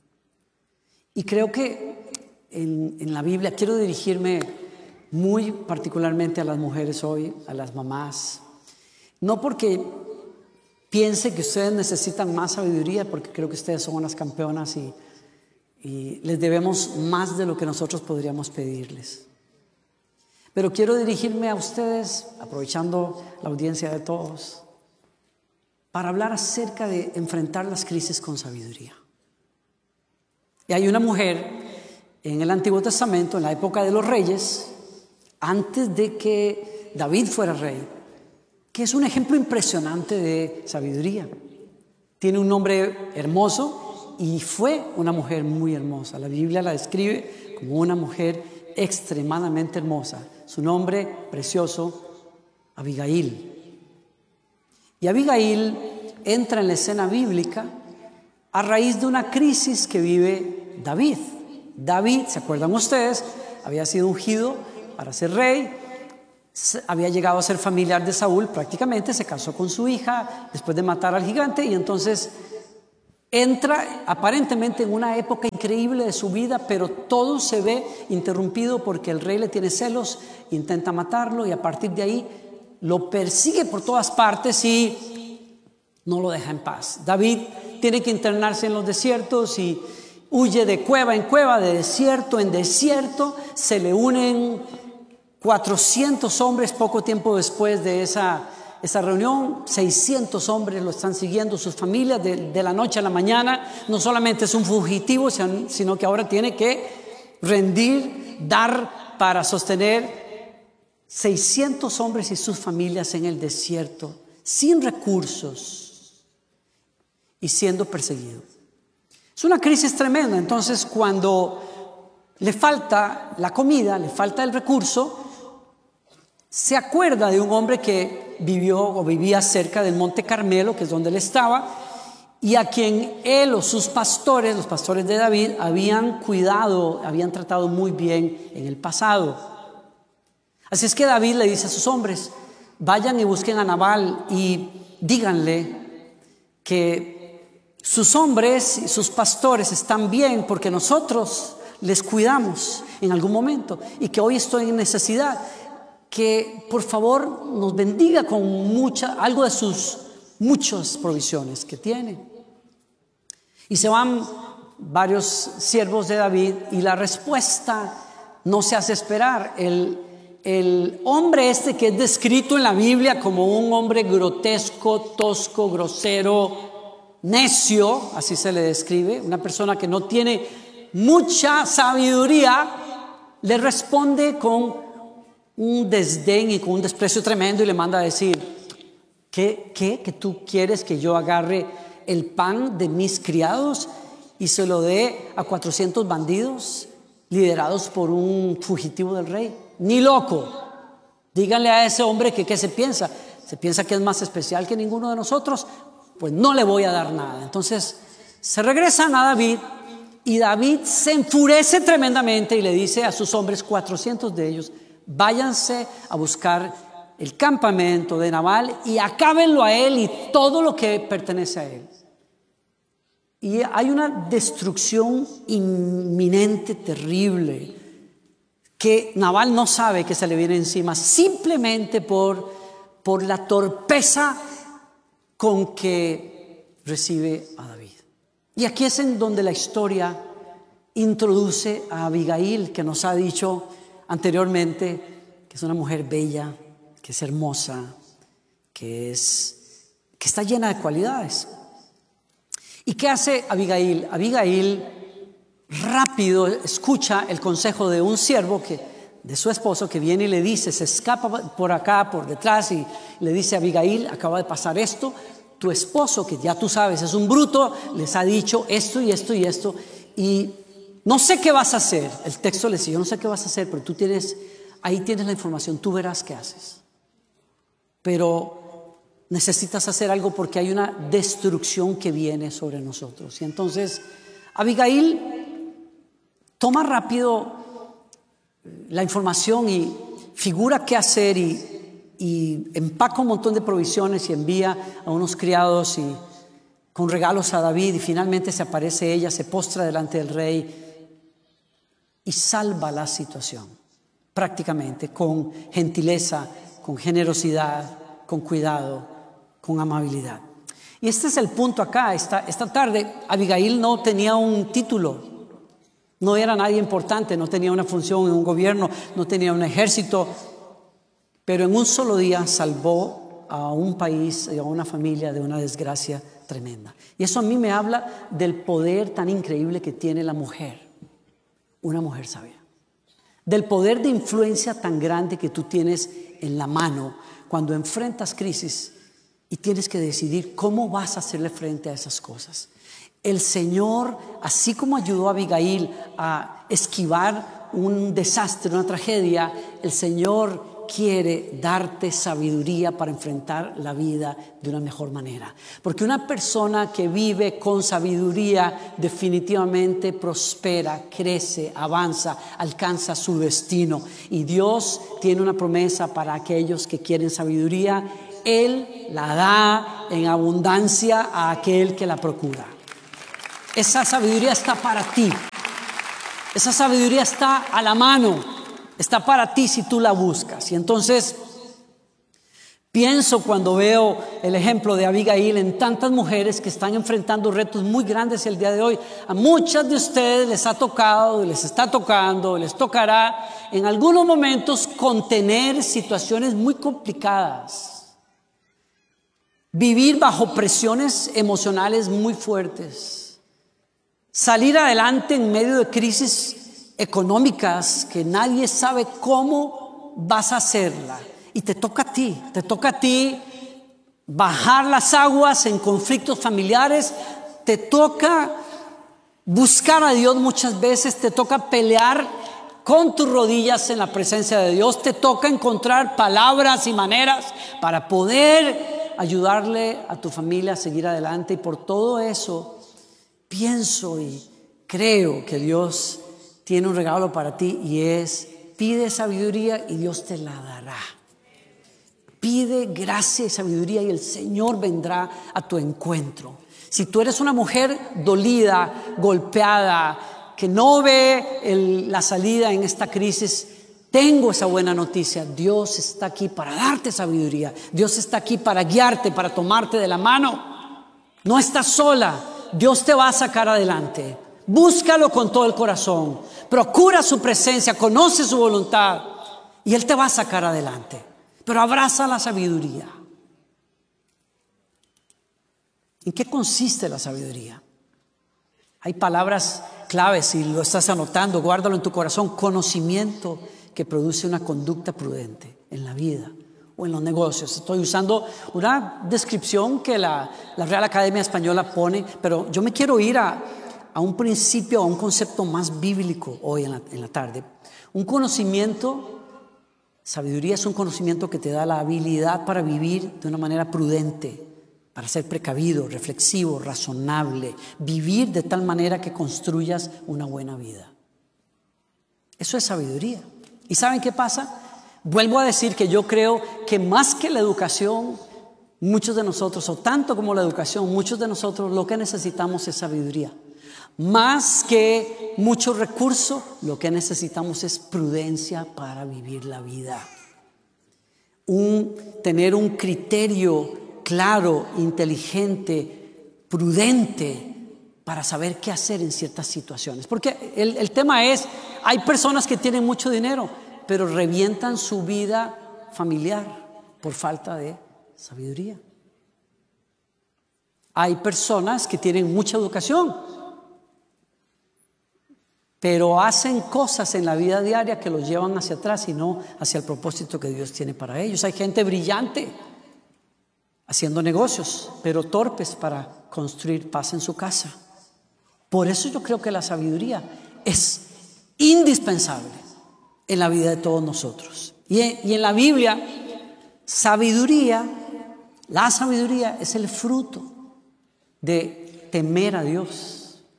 Y creo que en, en la Biblia, quiero dirigirme muy particularmente a las mujeres hoy, a las mamás. No porque piense que ustedes necesitan más sabiduría, porque creo que ustedes son unas campeonas y Y les debemos más de lo que nosotros podríamos pedirles. Pero quiero dirigirme a ustedes, aprovechando la audiencia de todos, para hablar acerca de enfrentar las crisis con sabiduría. Y hay una mujer en el Antiguo Testamento, en la época de los reyes, antes de que David fuera rey, que es un ejemplo impresionante de sabiduría. Tiene un nombre hermoso, y fue una mujer muy hermosa. La Biblia la describe como una mujer extremadamente hermosa. Su nombre precioso, Abigail. Y Abigail entra en la escena bíblica a raíz de una crisis que vive David. David, ¿se acuerdan ustedes? Había sido ungido para ser rey, había llegado a ser familiar de Saúl, prácticamente se casó con su hija después de matar al gigante, y entonces entra aparentemente en una época increíble de su vida, pero todo se ve interrumpido porque el rey le tiene celos, intenta matarlo, y a partir de ahí lo persigue por todas partes y no lo deja en paz. David tiene que internarse en los desiertos y huye de cueva en cueva, de desierto en desierto. Se le unen cuatrocientos hombres poco tiempo después de esa, esa reunión. seiscientos hombres lo están siguiendo, sus familias, de, de la noche a la mañana. No solamente es un fugitivo, sino que ahora tiene que rendir, dar para sostener seiscientos hombres y sus familias en el desierto, sin recursos y siendo perseguido. Es una crisis tremenda. Entonces, cuando le falta la comida, le falta el recurso, se acuerda de un hombre que vivió o vivía cerca del Monte Carmelo, que es donde él estaba, y a quien él o sus pastores, los pastores de David, habían cuidado, habían tratado muy bien en el pasado. Así es que David le dice a sus hombres: vayan y busquen a Nabal y díganle que sus hombres y sus pastores están bien, porque nosotros les cuidamos en algún momento y que hoy estoy en necesidad, que por favor nos bendiga con mucha, algo de sus muchas provisiones que tiene. Y se van varios siervos de David y la respuesta no se hace esperar. El El hombre este, que es descrito en la Biblia como un hombre grotesco, tosco, grosero, necio, así se le describe, una persona que no tiene mucha sabiduría, le responde con un desdén y con un desprecio tremendo y le manda a decir: ¿qué, qué? ¿Que tú quieres que yo agarre el pan de mis criados y se lo dé a cuatrocientos bandidos liderados por un fugitivo del rey? Ni loco. Díganle a ese hombre que qué se piensa. ¿Se piensa que es más especial que ninguno de nosotros? Pues no le voy a dar nada. Entonces se regresan a David y David se enfurece tremendamente y le dice a sus hombres, cuatrocientos de ellos: váyanse a buscar el campamento de Nabal y acábenlo a él y todo lo que pertenece a él. Y hay una destrucción inminente, terrible, que Nabal no sabe que se le viene encima, simplemente por, por la torpeza con que recibe a David. Y aquí es en donde la historia introduce a Abigail, que nos ha dicho anteriormente que es una mujer bella, que es hermosa, que, es, que está llena de cualidades. ¿Y qué hace Abigail? Abigail rápido escucha el consejo de un siervo que, de su esposo, que viene y le dice, se escapa por acá, por detrás, y le dice a Abigail: acaba de pasar esto, tu esposo, que ya tú sabes es un bruto, les ha dicho esto y esto y esto, y no sé qué vas a hacer. El texto le dice: yo no sé qué vas a hacer, pero tú tienes, ahí tienes la información, tú verás qué haces, pero necesitas hacer algo porque hay una destrucción que viene sobre nosotros. Y entonces Abigail toma rápido la información y figura qué hacer y, y empaca un montón de provisiones y envía a unos criados y con regalos a David, y finalmente se aparece ella, se postra delante del rey y salva la situación prácticamente con gentileza, con generosidad, con cuidado, con amabilidad. Y este es el punto acá. Esta, esta tarde Abigail no tenía un título, no era nadie importante, no tenía una función en un gobierno, no tenía un ejército, pero en un solo día salvó a un país y a una familia de una desgracia tremenda. Y eso a mí me habla del poder tan increíble que tiene la mujer, una mujer sabia, del poder de influencia tan grande que tú tienes en la mano cuando enfrentas crisis y tienes que decidir cómo vas a hacerle frente a esas cosas. El Señor, así como ayudó a Abigail a esquivar un desastre, una tragedia, el Señor quiere darte sabiduría para enfrentar la vida de una mejor manera. Porque una persona que vive con sabiduría definitivamente prospera, crece, avanza, alcanza su destino. Y Dios tiene una promesa para aquellos que quieren sabiduría. Él la da en abundancia a aquel que la procura. Esa sabiduría está para ti. Esa sabiduría está a la mano. Está para ti si tú la buscas. Y entonces pienso cuando veo el ejemplo de Abigail en tantas mujeres que están enfrentando retos muy grandes el día de hoy. A muchas de ustedes les ha tocado, les está tocando, les tocará en algunos momentos contener situaciones muy complicadas. Vivir bajo presiones emocionales muy fuertes. Salir adelante en medio de crisis económicas que nadie sabe cómo vas a hacerla. Y te toca a ti, te toca a ti bajar las aguas en conflictos familiares, te toca buscar a Dios muchas veces, te toca pelear con tus rodillas en la presencia de Dios, te toca encontrar palabras y maneras para poder ayudarle a tu familia a seguir adelante. Y por todo eso pienso y creo que Dios tiene un regalo para ti y es: pide sabiduría y Dios te la dará. Pide gracia y sabiduría y el Señor vendrá a tu encuentro. Si tú eres una mujer dolida, golpeada, que no ve el, la salida en esta crisis, tengo esa buena noticia. Dios está aquí para darte sabiduría. Dios está aquí para guiarte, para tomarte de la mano. No estás sola. Dios te va a sacar adelante. Búscalo con todo el corazón. Procura su presencia, conoce su voluntad y Él te va a sacar adelante. Pero abraza la sabiduría. ¿En qué consiste la sabiduría? Hay palabras claves, si lo estás anotando, guárdalo en tu corazón. Conocimiento que produce una conducta prudente en la vida o en los negocios. Estoy usando una descripción que la, la Real Academia Española pone, pero yo me quiero ir a a un principio, a un concepto más bíblico hoy en la, en la tarde. Un conocimiento, sabiduría es un conocimiento que te da la habilidad para vivir de una manera prudente, para ser precavido, reflexivo, razonable, vivir de tal manera que construyas una buena vida. Eso es sabiduría. ¿Y saben qué pasa? Vuelvo a decir que yo creo que más que la educación, muchos de nosotros, o tanto como la educación, muchos de nosotros lo que necesitamos es sabiduría. Más que mucho recurso, lo que necesitamos es prudencia para vivir la vida. Un, tener un criterio claro, inteligente, prudente para saber qué hacer en ciertas situaciones. Porque el, el tema es, hay personas que tienen mucho dinero, pero revientan su vida familiar por falta de sabiduría. Hay personas que tienen mucha educación, pero hacen cosas en la vida diaria que los llevan hacia atrás y no hacia el propósito que Dios tiene para ellos. Hay gente brillante haciendo negocios, pero torpes para construir paz en su casa. Por eso yo creo que la sabiduría es indispensable en la vida de todos nosotros. Y en, y en la Biblia, sabiduría, la sabiduría es el fruto de temer a Dios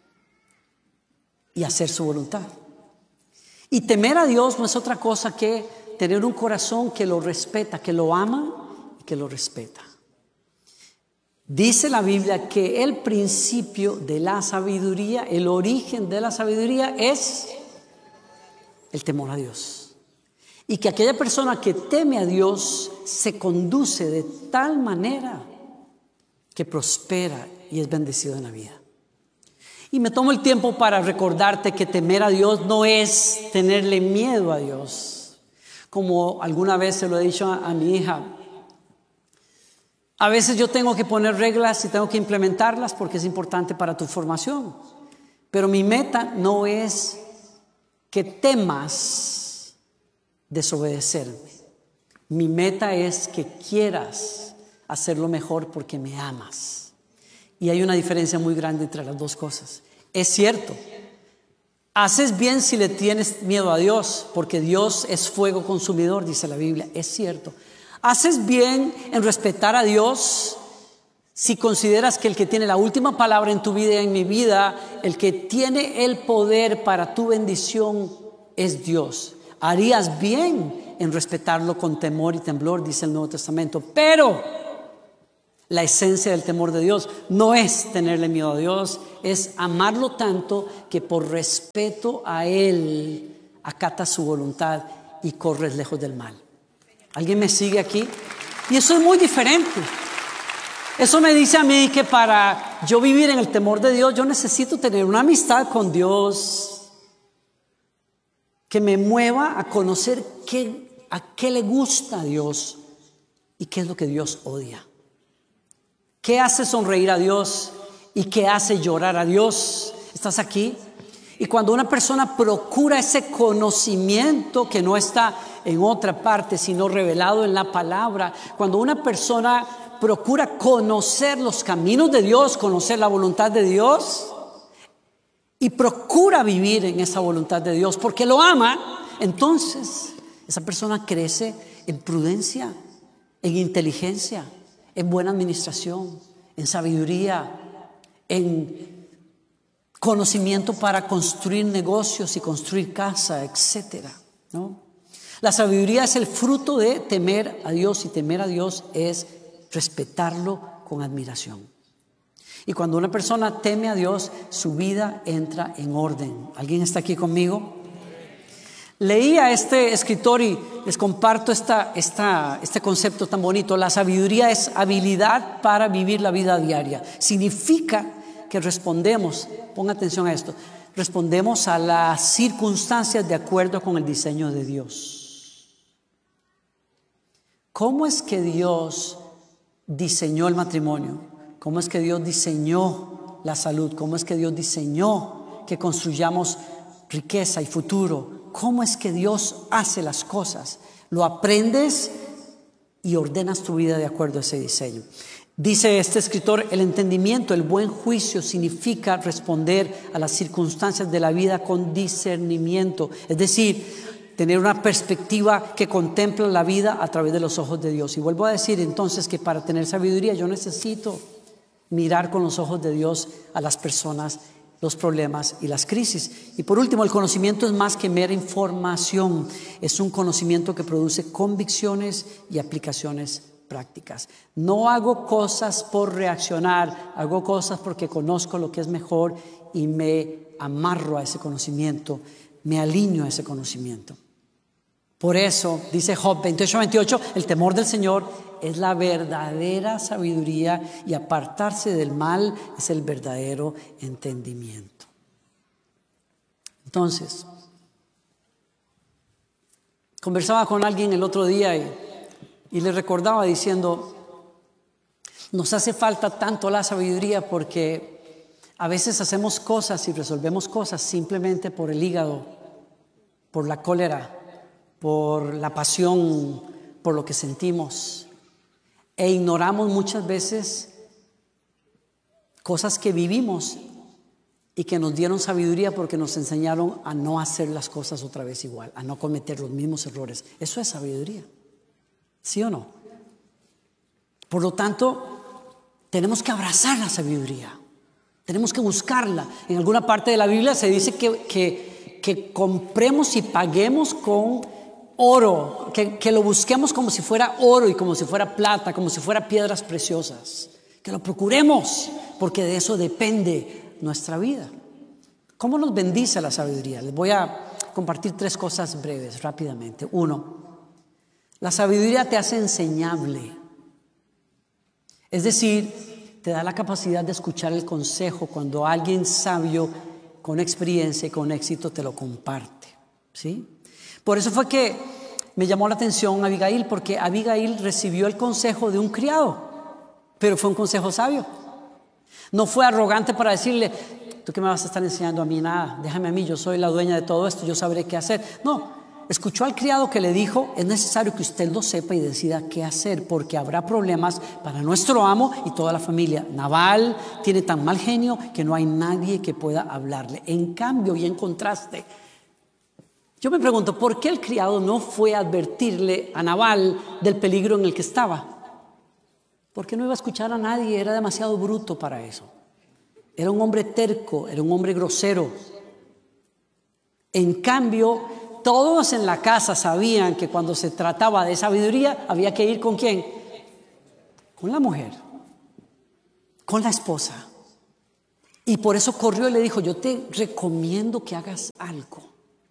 y hacer su voluntad. Y temer a Dios no es otra cosa que tener un corazón que lo respeta, que lo ama y que lo respeta. Dice la Biblia que el principio de la sabiduría, el origen de la sabiduría es el temor a Dios. Y que aquella persona que teme a Dios se conduce de tal manera que prospera y es bendecido en la vida. Y me tomo el tiempo para recordarte que temer a Dios no es tenerle miedo a Dios. Como alguna vez se lo he dicho a, a mi hija, a veces yo tengo que poner reglas y tengo que implementarlas porque es importante para tu formación. Pero mi meta no es que temas desobedecerme. Mi meta es que quieras hacerlo mejor porque me amas. Y hay una diferencia muy grande entre las dos cosas. Es cierto, Haces bien si le tienes miedo a Dios, porque Dios es fuego consumidor, dice la Biblia. Es cierto. Haces bien en respetar a Dios si consideras que el que tiene la última palabra en tu vida y en mi vida, el que tiene el poder para tu bendición es Dios. Harías bien en respetarlo con temor y temblor, dice el Nuevo Testamento. Pero la esencia del temor de Dios no es tenerle miedo a Dios, es amarlo tanto que por respeto a Él acatas su voluntad y corres lejos del mal. ¿Alguien me sigue aquí? Y eso es muy diferente. Eso me dice a mí que para yo vivir en el temor de Dios, yo necesito tener una amistad con Dios que me mueva a conocer qué, a qué le gusta a Dios y qué es lo que Dios odia. ¿Qué hace sonreír a Dios y qué hace llorar a Dios? ¿Estás aquí? Y cuando una persona procura ese conocimiento que no está en otra parte, sino revelado en la palabra, cuando una persona procura conocer los caminos de Dios, conocer la voluntad de Dios y procura vivir en esa voluntad de Dios porque lo ama, entonces esa persona crece en prudencia, en inteligencia, en buena administración, en sabiduría, en conocimiento para construir negocios y construir casa, etcétera, ¿no? La sabiduría es el fruto de temer a Dios, y temer a Dios es respetarlo con admiración. Y cuando una persona teme a Dios, su vida entra en orden. ¿Alguien está aquí conmigo? Leí a este escritor y les comparto esta, esta, este concepto tan bonito. La sabiduría es habilidad para vivir la vida diaria. Significa que respondemos, ponga atención a esto, respondemos a las circunstancias de acuerdo con el diseño de Dios. ¿Cómo es que Dios diseñó el matrimonio? ¿Cómo es que Dios diseñó la salud? ¿Cómo es que Dios diseñó que construyamos riqueza y futuro? ¿Cómo es que Dios hace las cosas? Lo aprendes y ordenas tu vida de acuerdo a ese diseño. Dice este escritor, el entendimiento, el buen juicio significa responder a las circunstancias de la vida con discernimiento. Es decir, tener una perspectiva que contempla la vida a través de los ojos de Dios. Y vuelvo a decir entonces que para tener sabiduría yo necesito mirar con los ojos de Dios a las personas, los problemas y las crisis. Y por último, el conocimiento es más que mera información. Es un conocimiento que produce convicciones y aplicaciones prácticas. No hago cosas por reaccionar, hago cosas porque conozco lo que es mejor y me amarro a ese conocimiento, me alineo a ese conocimiento. Por eso, dice Job veintiocho veintiocho, el temor del Señor es la verdadera sabiduría y apartarse del mal es el verdadero entendimiento. Entonces, conversaba con alguien el otro día y, y le recordaba diciendo, nos hace falta tanto la sabiduría porque a veces hacemos cosas y resolvemos cosas simplemente por el hígado, por la cólera, por la pasión, por lo que sentimos, e ignoramos muchas veces cosas que vivimos y que nos dieron sabiduría porque nos enseñaron a no hacer las cosas otra vez igual, a no cometer los mismos errores. Eso es sabiduría, ¿sí o no? Por lo tanto, tenemos que abrazar la sabiduría, tenemos que buscarla. En alguna parte de la Biblia se dice que, que, que compremos y paguemos con oro, que, que lo busquemos como si fuera oro y como si fuera plata, como si fuera piedras preciosas, que lo procuremos porque de eso depende nuestra vida. ¿Cómo nos bendice la sabiduría? Les voy a compartir tres cosas breves, rápidamente. Uno, la sabiduría te hace enseñable, es decir, te da la capacidad de escuchar el consejo cuando alguien sabio con experiencia y con éxito te lo comparte, ¿sí? Por eso fue que me llamó la atención Abigail, porque Abigail recibió el consejo de un criado, pero fue un consejo sabio. No fue arrogante para decirle, ¿tú qué me vas a estar enseñando a mí? Nada, déjame a mí, yo soy la dueña de todo esto, yo sabré qué hacer. No, escuchó al criado que le dijo: es necesario que usted lo sepa y decida qué hacer, porque habrá problemas para nuestro amo y toda la familia. Nabal tiene tan mal genio que no hay nadie que pueda hablarle. En cambio, y en contraste, yo me pregunto, ¿por qué el criado no fue a advertirle a Nabal del peligro en el que estaba? Porque no iba a escuchar a nadie, era demasiado bruto para eso. Era un hombre terco, era un hombre grosero. En cambio, todos en la casa sabían que cuando se trataba de sabiduría había que ir ¿con quién? Con la mujer, con la esposa. Y por eso corrió y le dijo: yo te recomiendo que hagas algo.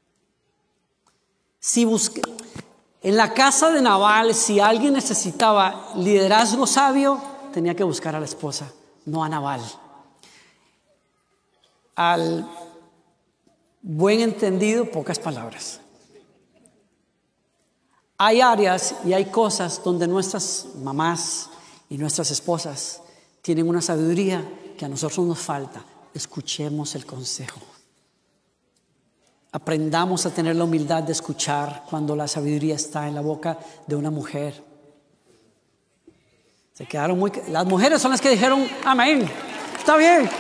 Si busque, en la casa de Nabal, si alguien necesitaba liderazgo sabio, tenía que buscar a la esposa, no a Nabal. Al buen entendido, pocas palabras. Hay áreas y hay cosas donde nuestras mamás y nuestras esposas tienen una sabiduría que a nosotros nos falta. Escuchemos el consejo. Aprendamos a tener la humildad de escuchar cuando la sabiduría está en la boca de una mujer. Se quedaron muy... Las mujeres son las que dijeron amén. Está bien.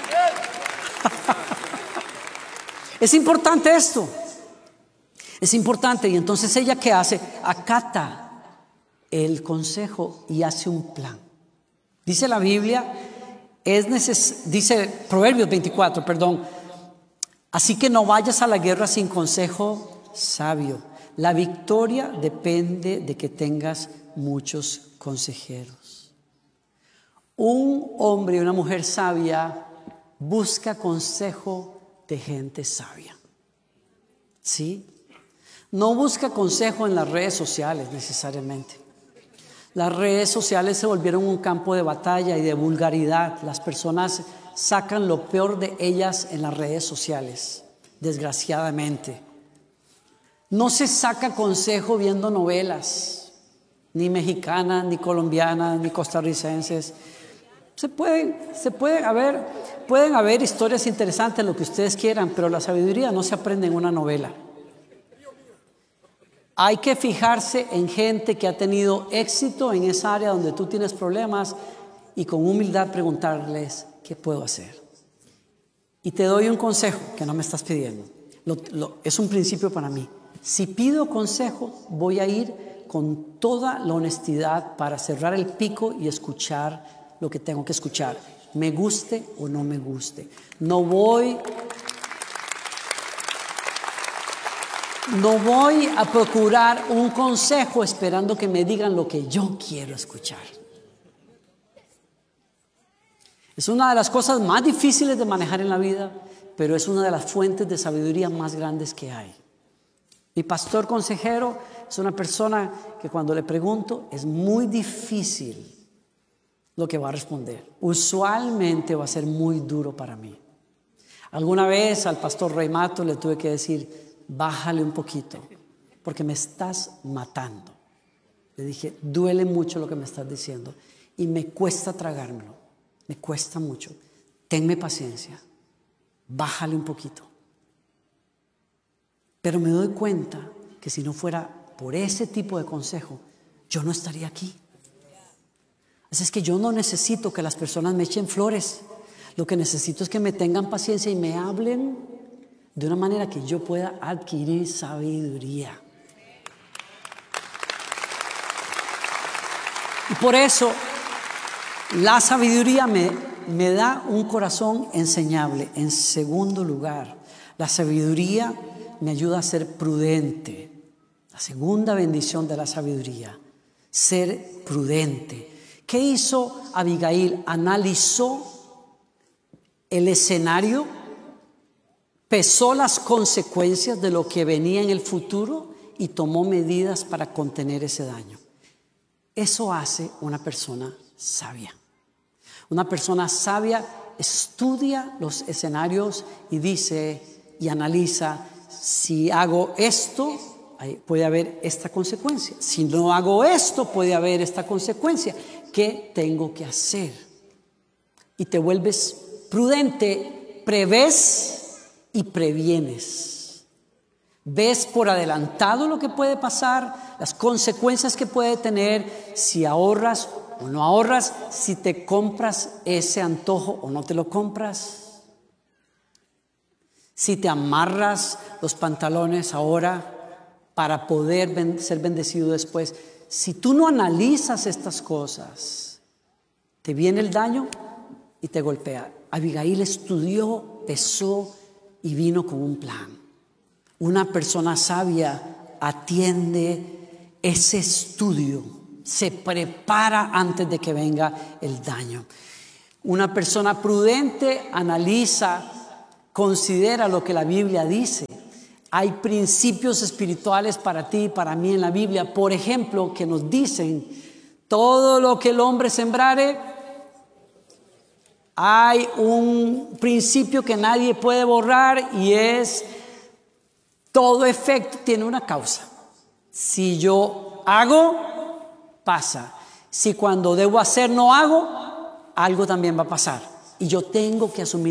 Es importante esto. Es importante. Y entonces ella, ¿qué hace? Acata el consejo y hace un plan. Dice la Biblia, es neces- dice Proverbios veinticuatro, perdón. Así que no vayas a la guerra sin consejo sabio. La victoria depende de que tengas muchos consejeros. Un hombre y una mujer sabia busca consejo de gente sabia. ¿Sí? No busca consejo en las redes sociales necesariamente. Las redes sociales se volvieron un campo de batalla y de vulgaridad. Las personas sacan lo peor de ellas en las redes sociales, desgraciadamente. No se saca consejo viendo novelas, ni mexicanas, ni colombianas, ni costarricenses. Se pueden, se pueden haber, pueden haber historias interesantes, lo que ustedes quieran, pero la sabiduría no se aprende en una novela. Hay que fijarse en gente que ha tenido éxito en esa área donde tú tienes problemas y con humildad preguntarles: ¿qué puedo hacer? Y te doy un consejo que no me estás pidiendo. Lo, lo, es un principio para mí. Si pido consejo, voy a ir con toda la honestidad para cerrar el pico y escuchar lo que tengo que escuchar, me guste o no me guste. No voy, no voy a procurar un consejo esperando que me digan lo que yo quiero escuchar. Es una de las cosas más difíciles de manejar en la vida, pero es una de las fuentes de sabiduría más grandes que hay. Mi pastor consejero es una persona que cuando le pregunto es muy difícil lo que va a responder. Usualmente va a ser muy duro para mí. Alguna vez al pastor Rey Mato le tuve que decir: bájale un poquito, porque me estás matando. Le dije: duele mucho lo que me estás diciendo y me cuesta tragármelo. Me cuesta mucho. Tenme paciencia. Bájale un poquito. Pero me doy cuenta que si no fuera por ese tipo de consejo, yo no estaría aquí. Así es que yo no necesito que las personas me echen flores. Lo que necesito es que me tengan paciencia y me hablen de una manera que yo pueda adquirir sabiduría. Y por eso la sabiduría me, me da un corazón enseñable. En segundo lugar, la sabiduría me ayuda a ser prudente. La segunda bendición de la sabiduría, ser prudente. ¿Qué hizo Abigail? Analizó el escenario, pesó las consecuencias de lo que venía en el futuro y tomó medidas para contener ese daño. Eso hace una persona sabia. Una persona sabia estudia los escenarios y dice y analiza: si hago esto, puede haber esta consecuencia. Si no hago esto, puede haber esta consecuencia. ¿Qué tengo que hacer? Y te vuelves prudente, prevés y previenes. Ves por adelantado lo que puede pasar, las consecuencias que puede tener, si ahorras o no ahorras, si te compras ese antojo o no te lo compras, si te amarras los pantalones ahora para poder ben- ser bendecido después. Si tú no analizas estas cosas, te viene el daño y te golpea. Abigail estudió, pesó y vino con un plan. Una persona sabia atiende ese estudio, se prepara antes de que venga el daño. Una persona prudente analiza, considera lo que la Biblia dice. Hay principios espirituales para ti y para mí en la Biblia, por ejemplo, que nos dicen: todo lo que el hombre sembrare, hay un principio que nadie puede borrar, y es: todo efecto tiene una causa. Si yo hago, pasa. Si cuando debo hacer no hago, algo también va a pasar. Y yo tengo que asumir